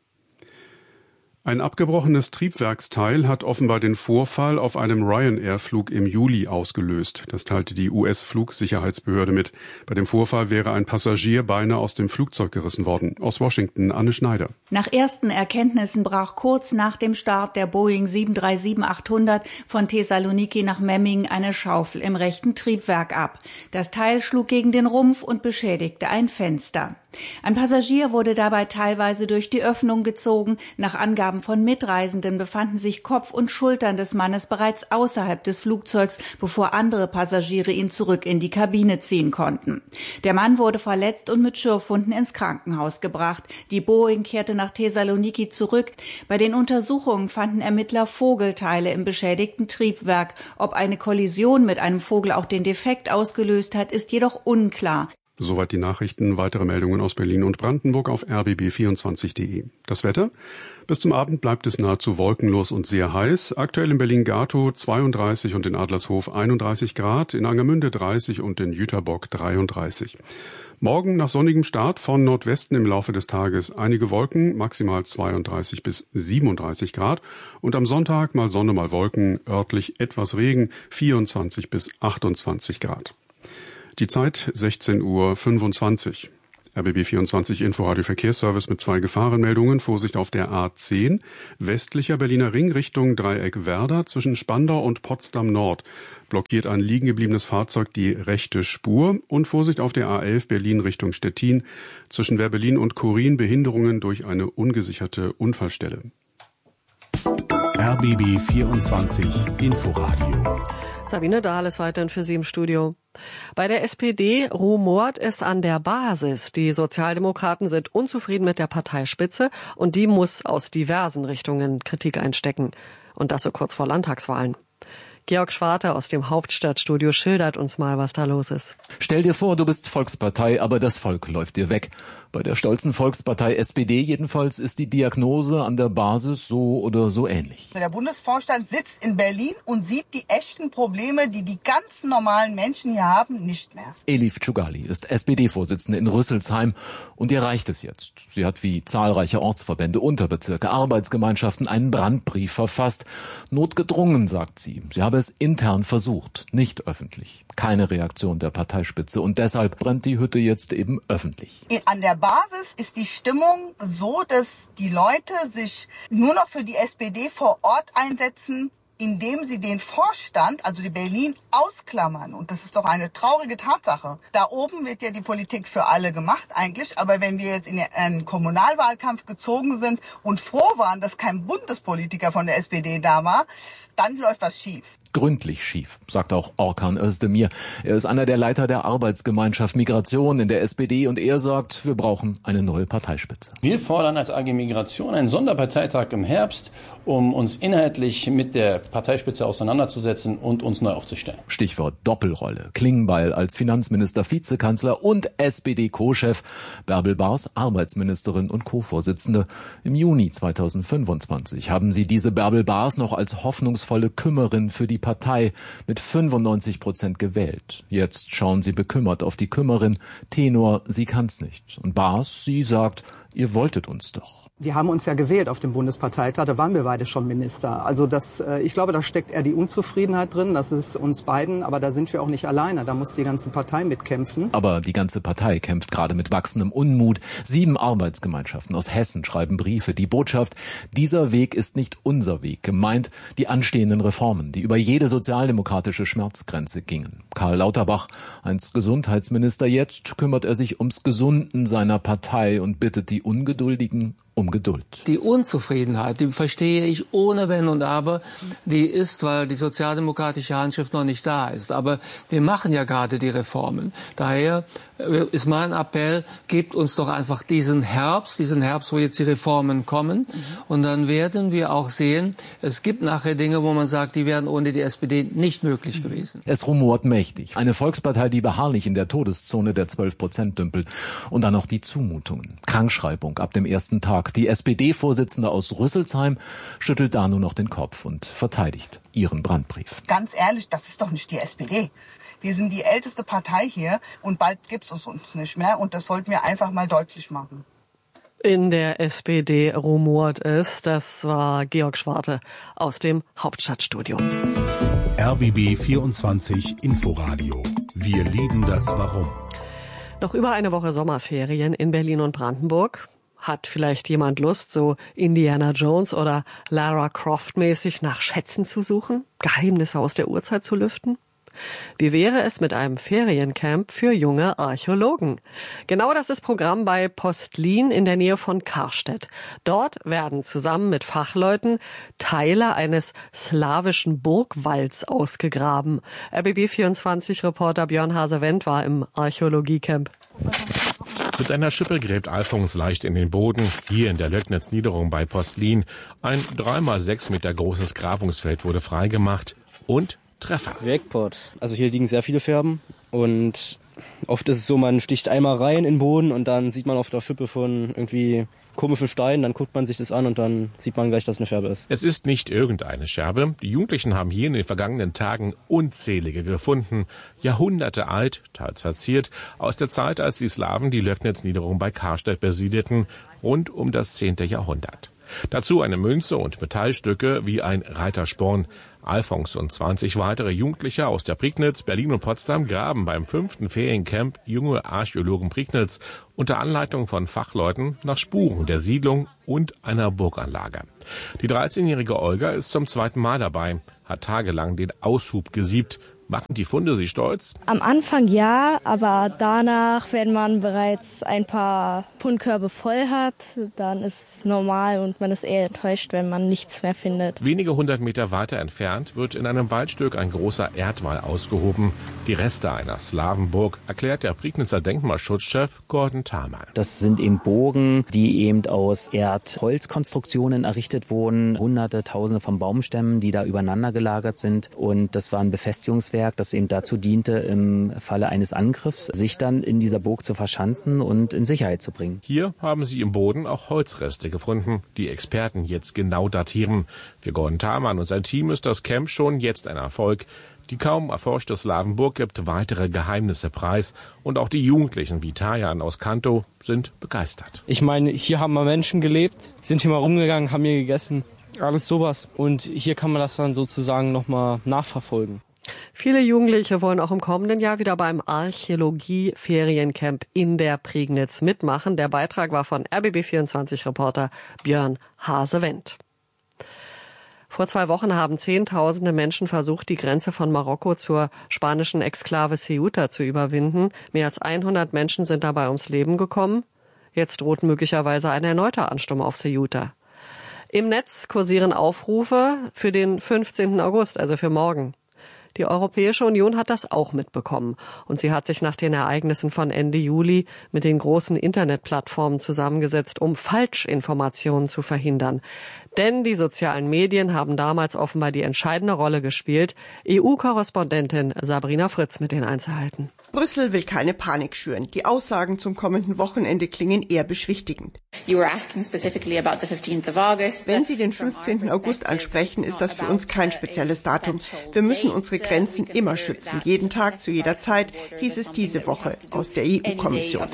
Ein abgebrochenes Triebwerksteil hat offenbar den Vorfall auf einem Ryanair-Flug im Juli ausgelöst. Das teilte die US-Flugsicherheitsbehörde mit. Bei dem Vorfall wäre ein Passagier beinahe aus dem Flugzeug gerissen worden. Aus Washington, Anne Schneider. Nach ersten Erkenntnissen brach kurz nach dem Start der Boeing 737-800 von Thessaloniki nach Memmingen eine Schaufel im rechten Triebwerk ab. Das Teil schlug gegen den Rumpf und beschädigte ein Fenster. Ein Passagier wurde dabei teilweise durch die Öffnung gezogen. Nach Angaben von Mitreisenden befanden sich Kopf und Schultern des Mannes bereits außerhalb des Flugzeugs, bevor andere Passagiere ihn zurück in die Kabine ziehen konnten. Der Mann wurde verletzt und mit Schürfwunden ins Krankenhaus gebracht. Die Boeing kehrte nach Thessaloniki zurück. Bei den Untersuchungen fanden Ermittler Vogelteile im beschädigten Triebwerk. Ob eine Kollision mit einem Vogel auch den Defekt ausgelöst hat, ist jedoch unklar. Soweit die Nachrichten. Weitere Meldungen aus Berlin und Brandenburg auf rbb24.de. Das Wetter? Bis zum Abend bleibt es nahezu wolkenlos und sehr heiß. Aktuell in Berlin-Gatow 32 und in Adlershof 31 Grad, in Angermünde 30 und in Jüterbock 33. Morgen nach sonnigem Start von Nordwesten im Laufe des Tages einige Wolken, maximal 32 bis 37 Grad. Und am Sonntag mal Sonne, mal Wolken, örtlich etwas Regen, 24 bis 28 Grad. Die Zeit 16:25 Uhr. RBB 24 Inforadio Verkehrsservice mit 2 Gefahrenmeldungen. Vorsicht auf der A10, westlicher Berliner Ring Richtung Dreieck Werder zwischen Spandau und Potsdam Nord. Blockiert ein liegen gebliebenes Fahrzeug die rechte Spur. Und Vorsicht auf der A11 Berlin Richtung Stettin zwischen Wehrberlin und Chorin, Behinderungen durch eine ungesicherte Unfallstelle. RBB 24 Inforadio. Sabine Dahl ist weiterhin für Sie im Studio. Bei der SPD rumort es an der Basis. Die Sozialdemokraten sind unzufrieden mit der Parteispitze und die muss aus diversen Richtungen Kritik einstecken. Und das so kurz vor Landtagswahlen. Georg Schwarte aus dem Hauptstadtstudio schildert uns mal, was da los ist. Stell dir vor, du bist Volkspartei, aber das Volk läuft dir weg. Bei der stolzen Volkspartei SPD jedenfalls ist die Diagnose an der Basis so oder so ähnlich. Der Bundesvorstand sitzt in Berlin und sieht die echten Probleme, die die ganz normalen Menschen hier haben, nicht mehr. Elif Tschugali ist SPD-Vorsitzende in Rüsselsheim und ihr reicht es jetzt. Sie hat wie zahlreiche Ortsverbände, Unterbezirke, Arbeitsgemeinschaften einen Brandbrief verfasst. Notgedrungen, sagt sie. Sie habe es intern versucht, nicht öffentlich. Keine Reaktion der Parteispitze und deshalb brennt die Hütte jetzt eben öffentlich. An der Basis ist die Stimmung so, dass die Leute sich nur noch für die SPD vor Ort einsetzen, indem sie den Vorstand, also die Berlin, ausklammern. Und das ist doch eine traurige Tatsache. Da oben wird ja die Politik für alle gemacht eigentlich, aber wenn wir jetzt in einen Kommunalwahlkampf gezogen sind und froh waren, dass kein Bundespolitiker von der SPD da war, dann läuft was schief. Gründlich schief, sagt auch Orkan Özdemir. Er ist einer der Leiter der Arbeitsgemeinschaft Migration in der SPD und er sagt, wir brauchen eine neue Parteispitze. Wir fordern als AG Migration einen Sonderparteitag im Herbst, um uns inhaltlich mit der Parteispitze auseinanderzusetzen und uns neu aufzustellen. Stichwort Doppelrolle. Klingbeil als Finanzminister, Vizekanzler und SPD-Co-Chef. Bärbel Baas, Arbeitsministerin und Co-Vorsitzende. Im Juni 2025 haben sie diese Bärbel Baas noch als hoffnungsvolle Kümmerin für die Partei mit 95% gewählt. Jetzt schauen sie bekümmert auf die Kümmerin. Tenor, sie kann's nicht. Und Baas, sie sagt, ihr wolltet uns doch. Die haben uns ja gewählt auf dem Bundesparteitag, da waren wir beide schon Minister. Also ich glaube, da steckt eher die Unzufriedenheit drin, das ist uns beiden, aber da sind wir auch nicht alleine, da muss die ganze Partei mitkämpfen. Aber die ganze Partei kämpft gerade mit wachsendem Unmut. 7 Arbeitsgemeinschaften aus Hessen schreiben Briefe. Die Botschaft, dieser Weg ist nicht unser Weg. Gemeint die anstehenden Reformen, die über jede sozialdemokratische Schmerzgrenze gingen. Karl Lauterbach, einst Gesundheitsminister, jetzt kümmert er sich ums Gesunden seiner Partei und bittet die Ungeduldigen um Geduld. Die Unzufriedenheit, die verstehe ich ohne Wenn und Aber. Die ist, weil die sozialdemokratische Handschrift noch nicht da ist. Aber wir machen ja gerade die Reformen. Daher ist mein Appell, gebt uns doch einfach diesen Herbst, wo jetzt die Reformen kommen. Und dann werden wir auch sehen, es gibt nachher Dinge, wo man sagt, die wären ohne die SPD nicht möglich gewesen. Es rumort mächtig. Eine Volkspartei, die beharrlich in der Todeszone der 12% dümpelt. Und dann noch die Zumutungen. Krankschreibung ab dem ersten Tag. Die SPD-Vorsitzende aus Rüsselsheim schüttelt da nur noch den Kopf und verteidigt ihren Brandbrief. Ganz ehrlich, das ist doch nicht die SPD. Wir sind die älteste Partei hier und bald gibt es uns nicht mehr. Und das wollten wir einfach mal deutlich machen. In der SPD rumort es. Das war Georg Schwarte aus dem Hauptstadtstudio. RBB 24 Inforadio. Wir lieben das Warum. Noch über eine Woche Sommerferien in Berlin und Brandenburg. Hat vielleicht jemand Lust, so Indiana Jones oder Lara Croft mäßig nach Schätzen zu suchen? Geheimnisse aus der Urzeit zu lüften? Wie wäre es mit einem Feriencamp für junge Archäologen? Genau das ist Programm bei Postlin in der Nähe von Karstedt. Dort werden zusammen mit Fachleuten Teile eines slawischen Burgwalls ausgegraben. RBB24-Reporter Björn Hase-Wendt war im Archäologiecamp. Mit einer Schippe gräbt Alfons leicht in den Boden, hier in der Löcknitz-Niederung bei Postlin. Ein 3x6 Meter großes Grabungsfeld wurde freigemacht und Treffer. Jackpot. Also hier liegen sehr viele Scherben und oft ist es so, man sticht einmal rein in den Boden und dann sieht man auf der Schippe schon irgendwie komische Steine, dann guckt man sich das an und dann sieht man gleich, dass es eine Scherbe ist. Es ist nicht irgendeine Scherbe. Die Jugendlichen haben hier in den vergangenen Tagen unzählige gefunden, Jahrhunderte alt, teils verziert, aus der Zeit, als die Slawen die Löcknitz-Niederung bei Karstedt besiedelten, rund um das 10. Jahrhundert. Dazu eine Münze und Metallstücke wie ein Reitersporn. Alfons und 20 weitere Jugendliche aus der Prignitz, Berlin und Potsdam graben beim 5. Feriencamp Junge Archäologen Prignitz unter Anleitung von Fachleuten nach Spuren der Siedlung und einer Burganlage. Die 13-jährige Olga ist zum 2. Mal dabei, hat tagelang den Aushub gesiebt. Machen die Funde Sie stolz? Am Anfang ja, aber danach, wenn man bereits ein paar Fundkörbe voll hat, dann ist es normal und man ist eher enttäuscht, wenn man nichts mehr findet. Wenige 100 Meter weiter entfernt wird in einem Waldstück ein großer Erdwall ausgehoben. Die Reste einer Slawenburg, erklärt der Prignitzer Denkmalschutzchef Gordon Thalmann. Das sind eben Burgen, die eben aus Erdholzkonstruktionen errichtet wurden. Hunderte, Tausende von Baumstämmen, die da übereinander gelagert sind. Und das war ein Befestigungswerk, das eben dazu diente, im Falle eines Angriffs sich dann in dieser Burg zu verschanzen und in Sicherheit zu bringen. Hier haben sie im Boden auch Holzreste gefunden, die Experten jetzt genau datieren. Für Gordon Thalmann und sein Team ist das Camp schon jetzt ein Erfolg. Die kaum erforschte Slawenburg gibt weitere Geheimnisse preis und auch die Jugendlichen wie Tajan aus Kanto sind begeistert. Ich meine, hier haben mal Menschen gelebt, sind hier mal rumgegangen, haben hier gegessen, alles sowas. Und hier kann man das dann sozusagen nochmal nachverfolgen. Viele Jugendliche wollen auch im kommenden Jahr wieder beim Archäologie-Feriencamp in der Prignitz mitmachen. Der Beitrag war von RBB24-Reporter Björn Hase-Wendt. Vor 2 Wochen haben Zehntausende Menschen versucht, die Grenze von Marokko zur spanischen Exklave Ceuta zu überwinden. Mehr als 100 Menschen sind dabei ums Leben gekommen. Jetzt droht möglicherweise ein erneuter Ansturm auf Ceuta. Im Netz kursieren Aufrufe für den 15. August, also für morgen. Die Europäische Union hat das auch mitbekommen und sie hat sich nach den Ereignissen von Ende Juli mit den großen Internetplattformen zusammengesetzt, um Falschinformationen zu verhindern. Denn die sozialen Medien haben damals offenbar die entscheidende Rolle gespielt. EU-Korrespondentin Sabrina Fritz mit den Einzelheiten. Brüssel will keine Panik schüren. Die Aussagen zum kommenden Wochenende klingen eher beschwichtigend. Wenn Sie den 15. August ansprechen, ist das für uns kein spezielles Datum. Wir müssen unsere Grenzen immer schützen, jeden Tag, zu jeder Zeit, hieß es diese Woche aus der EU-Kommission.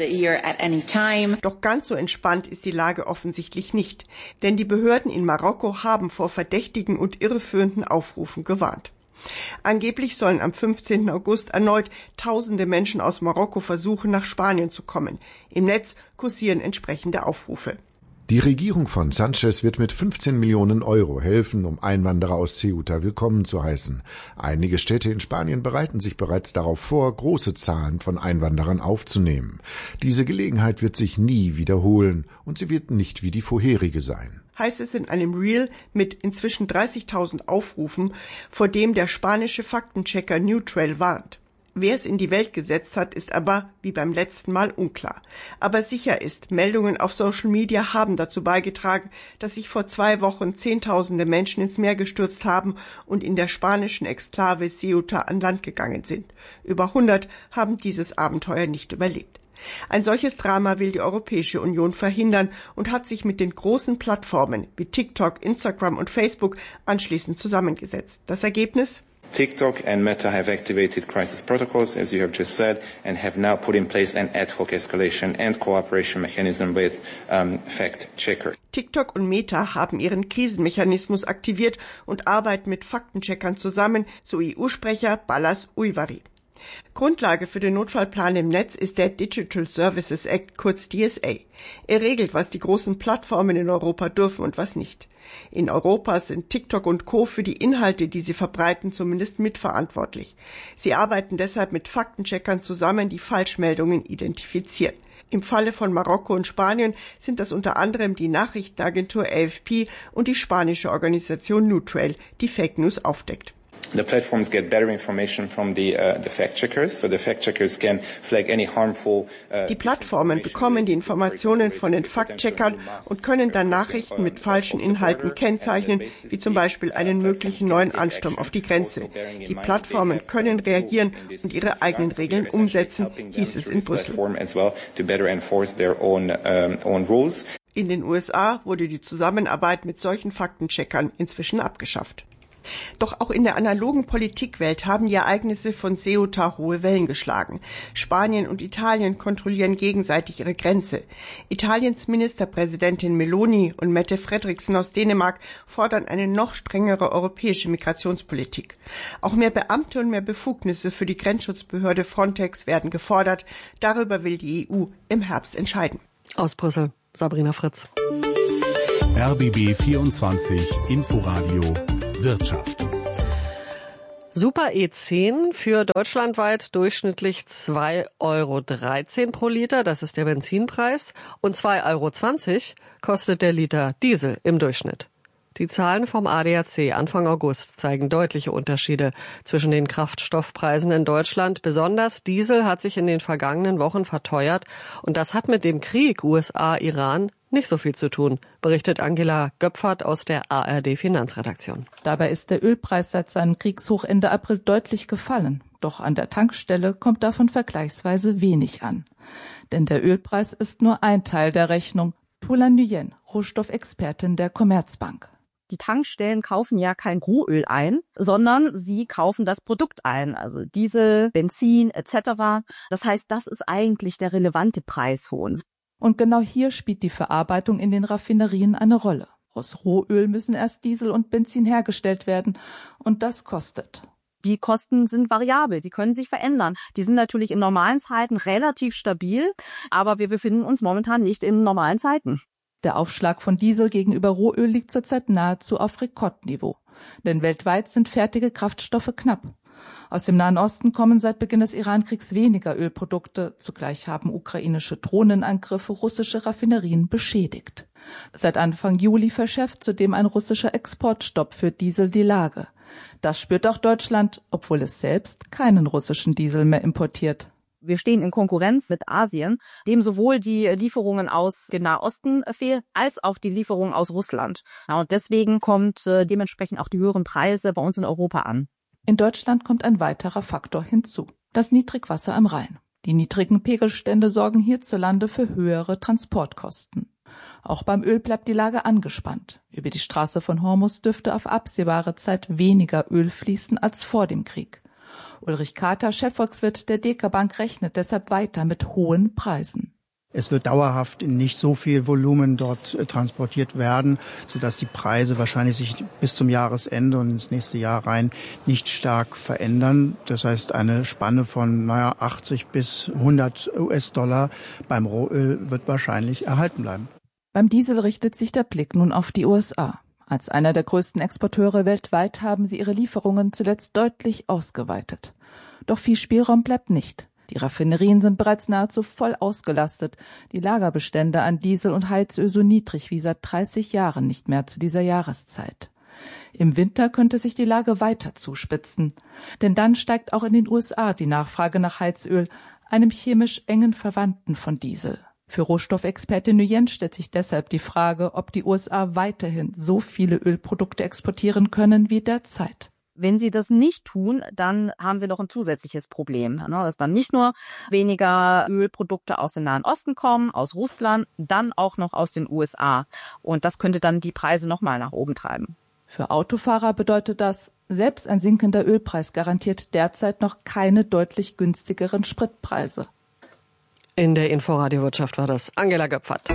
Doch ganz so entspannt ist die Lage offensichtlich nicht, denn die Behörden in Marokko haben vor verdächtigen und irreführenden Aufrufen gewarnt. Angeblich sollen am 15. August erneut tausende Menschen aus Marokko versuchen, nach Spanien zu kommen. Im Netz kursieren entsprechende Aufrufe. Die Regierung von Sanchez wird mit 15 Millionen Euro helfen, um Einwanderer aus Ceuta willkommen zu heißen. Einige Städte in Spanien bereiten sich bereits darauf vor, große Zahlen von Einwanderern aufzunehmen. Diese Gelegenheit wird sich nie wiederholen und sie wird nicht wie die vorherige sein. Heißt es in einem Reel mit inzwischen 30.000 Aufrufen, vor dem der spanische Faktenchecker Neutral warnt. Wer es in die Welt gesetzt hat, ist aber, wie beim letzten Mal, unklar. Aber sicher ist, Meldungen auf Social Media haben dazu beigetragen, dass sich vor 2 Wochen Zehntausende Menschen ins Meer gestürzt haben und in der spanischen Exklave Ceuta an Land gegangen sind. Über 100 haben dieses Abenteuer nicht überlebt. Ein solches Drama will die Europäische Union verhindern und hat sich mit den großen Plattformen wie TikTok, Instagram und Facebook anschließend zusammengesetzt. Das Ergebnis? TikTok and Meta have activated crisis protocols, as you have just said, and have now put in place an ad hoc escalation and cooperation mechanism with fact-checkers. TikTok und Meta haben ihren Krisenmechanismus aktiviert und arbeiten mit Faktencheckern zusammen, so EU-Sprecher Balázs Ujvari. Grundlage für den Notfallplan im Netz ist der Digital Services Act, kurz DSA. Er regelt, was die großen Plattformen in Europa dürfen und was nicht. In Europa sind TikTok und Co. für die Inhalte, die sie verbreiten, zumindest mitverantwortlich. Sie arbeiten deshalb mit Faktencheckern zusammen, die Falschmeldungen identifizieren. Im Falle von Marokko und Spanien sind das unter anderem die Nachrichtenagentur AFP und die spanische Organisation Neutral, die Fake News aufdeckt. The platforms get better information from the fact-checkers, so the fact-checkers can flag any harmful. Die Plattformen bekommen die Informationen von den Fact-Checkern und können dann Nachrichten mit falschen Inhalten kennzeichnen, wie zum Beispiel einen möglichen neuen Ansturm auf die Grenze. Die Plattformen können reagieren und ihre eigenen Regeln umsetzen, hieß es in Brüssel. In den USA wurde die Zusammenarbeit mit solchen Faktencheckern inzwischen abgeschafft. Doch auch in der analogen Politikwelt haben die Ereignisse von Ceuta hohe Wellen geschlagen. Spanien und Italien kontrollieren gegenseitig ihre Grenze. Italiens Ministerpräsidentin Meloni und Mette Frederiksen aus Dänemark fordern eine noch strengere europäische Migrationspolitik. Auch mehr Beamte und mehr Befugnisse für die Grenzschutzbehörde Frontex werden gefordert. Darüber will die EU im Herbst entscheiden. Aus Brüssel, Sabrina Fritz. RBB 24 Inforadio Wirtschaft. Super E10 für deutschlandweit durchschnittlich 2,13 € pro Liter, das ist der Benzinpreis, und 2,20 € kostet der Liter Diesel im Durchschnitt. Die Zahlen vom ADAC Anfang August zeigen deutliche Unterschiede zwischen den Kraftstoffpreisen in Deutschland. Besonders Diesel hat sich in den vergangenen Wochen verteuert und das hat mit dem Krieg USA-Iran nicht so viel zu tun, berichtet Angela Göpfert aus der ARD Finanzredaktion. Dabei ist der Ölpreis seit seinem Kriegshoch Ende April deutlich gefallen. Doch an der Tankstelle kommt davon vergleichsweise wenig an. Denn der Ölpreis ist nur ein Teil der Rechnung. Paula Nguyen, Rohstoffexpertin der Commerzbank. Die Tankstellen kaufen ja kein Rohöl ein, sondern sie kaufen das Produkt ein, also Diesel, Benzin etc. Das heißt, das ist eigentlich der relevante Preishohn. Und genau hier spielt die Verarbeitung in den Raffinerien eine Rolle. Aus Rohöl müssen erst Diesel und Benzin hergestellt werden und das kostet. Die Kosten sind variabel, die können sich verändern. Die sind natürlich in normalen Zeiten relativ stabil, aber wir befinden uns momentan nicht in normalen Zeiten. Der Aufschlag von Diesel gegenüber Rohöl liegt zurzeit nahezu auf Rekordniveau. Denn weltweit sind fertige Kraftstoffe knapp. Aus dem Nahen Osten kommen seit Beginn des Iran-Kriegs weniger Ölprodukte. Zugleich haben ukrainische Drohnenangriffe russische Raffinerien beschädigt. Seit Anfang Juli verschärft zudem ein russischer Exportstopp für Diesel die Lage. Das spürt auch Deutschland, obwohl es selbst keinen russischen Diesel mehr importiert. Wir stehen in Konkurrenz mit Asien, dem sowohl die Lieferungen aus dem Nahosten fehlen, als auch die Lieferungen aus Russland. Ja, und deswegen kommt dementsprechend auch die höheren Preise bei uns in Europa an. In Deutschland kommt ein weiterer Faktor hinzu: das Niedrigwasser am Rhein. Die niedrigen Pegelstände sorgen hierzulande für höhere Transportkosten. Auch beim Öl bleibt die Lage angespannt. Über die Straße von Hormuz dürfte auf absehbare Zeit weniger Öl fließen als vor dem Krieg. Ulrich Kater, Chefvolkswirt der DK Bank, rechnet deshalb weiter mit hohen Preisen. Es wird dauerhaft in nicht so viel Volumen dort transportiert werden, sodass die Preise wahrscheinlich sich bis zum Jahresende und ins nächste Jahr rein nicht stark verändern. Das heißt, eine Spanne von 80 bis 100 US-Dollar beim Rohöl wird wahrscheinlich erhalten bleiben. Beim Diesel richtet sich der Blick nun auf die USA. Als einer der größten Exporteure weltweit haben sie ihre Lieferungen zuletzt deutlich ausgeweitet. Doch viel Spielraum bleibt nicht. Die Raffinerien sind bereits nahezu voll ausgelastet, die Lagerbestände an Diesel und Heizöl so niedrig wie seit 30 Jahren nicht mehr zu dieser Jahreszeit. Im Winter könnte sich die Lage weiter zuspitzen, denn dann steigt auch in den USA die Nachfrage nach Heizöl, einem chemisch engen Verwandten von Diesel. Für Rohstoffexpertin Nguyen stellt sich deshalb die Frage, ob die USA weiterhin so viele Ölprodukte exportieren können wie derzeit. Wenn sie das nicht tun, dann haben wir noch ein zusätzliches Problem, dass dann nicht nur weniger Ölprodukte aus dem Nahen Osten kommen, aus Russland, dann auch noch aus den USA. Und das könnte dann die Preise nochmal nach oben treiben. Für Autofahrer bedeutet das, selbst ein sinkender Ölpreis garantiert derzeit noch keine deutlich günstigeren Spritpreise. In der Inforadio Wirtschaft war das Angela Göpfert.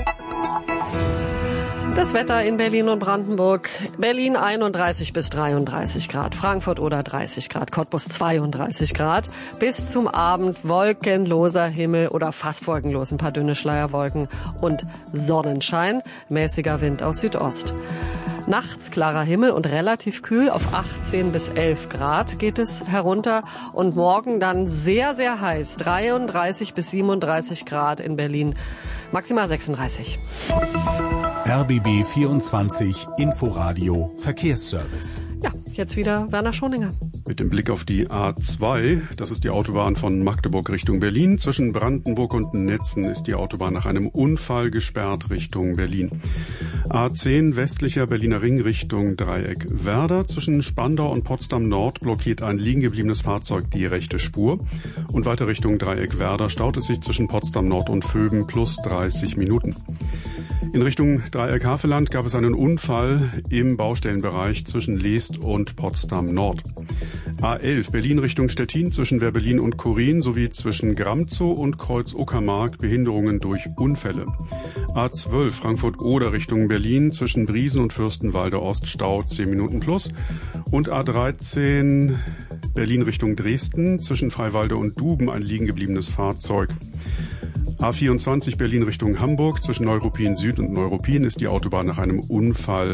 Das Wetter in Berlin und Brandenburg. Berlin 31 bis 33 Grad, Frankfurt oder 30 Grad, Cottbus 32 Grad. Bis zum Abend wolkenloser Himmel oder fast wolkenlos, ein paar dünne Schleierwolken und Sonnenschein, mäßiger Wind aus Südost. Nachts klarer Himmel und relativ kühl, auf 18 bis 11 Grad geht es herunter. Und morgen dann sehr, sehr heiß, 33 bis 37 Grad in Berlin, maximal 36. RBB 24 Inforadio Verkehrsservice. Ja, jetzt wieder Werner Schoninger. Mit dem Blick auf die A2, das ist die Autobahn von Magdeburg Richtung Berlin. Zwischen Brandenburg und Netzen ist die Autobahn nach einem Unfall gesperrt Richtung Berlin. A10 westlicher Berliner Ring Richtung Dreieck Werder. Zwischen Spandau und Potsdam Nord blockiert ein liegen gebliebenes Fahrzeug die rechte Spur. Und weiter Richtung Dreieck Werder staut es sich zwischen Potsdam Nord und Vöben plus 30 Minuten. In Richtung Dreieck Havelland gab es einen Unfall im Baustellenbereich zwischen Leest und Potsdam Nord. A11 Berlin Richtung Stettin zwischen Werbellin und Korin sowie zwischen Gramzow und Kreuz-Uckermark Behinderungen durch Unfälle. A12 Frankfurt-Oder Richtung Berlin zwischen Briesen und Fürstenwalde Ost Stau 10 Minuten plus. Und A13 Berlin Richtung Dresden zwischen Freiwalde und Duben ein liegen gebliebenes Fahrzeug. A24 Berlin Richtung Hamburg zwischen Neuruppin Süd und Neuruppin ist die Autobahn nach einem Unfall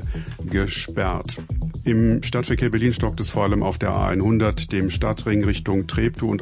gesperrt. Im Stadtverkehr Berlin stockt es vor allem auf der A100, dem Stadtring Richtung Treptow und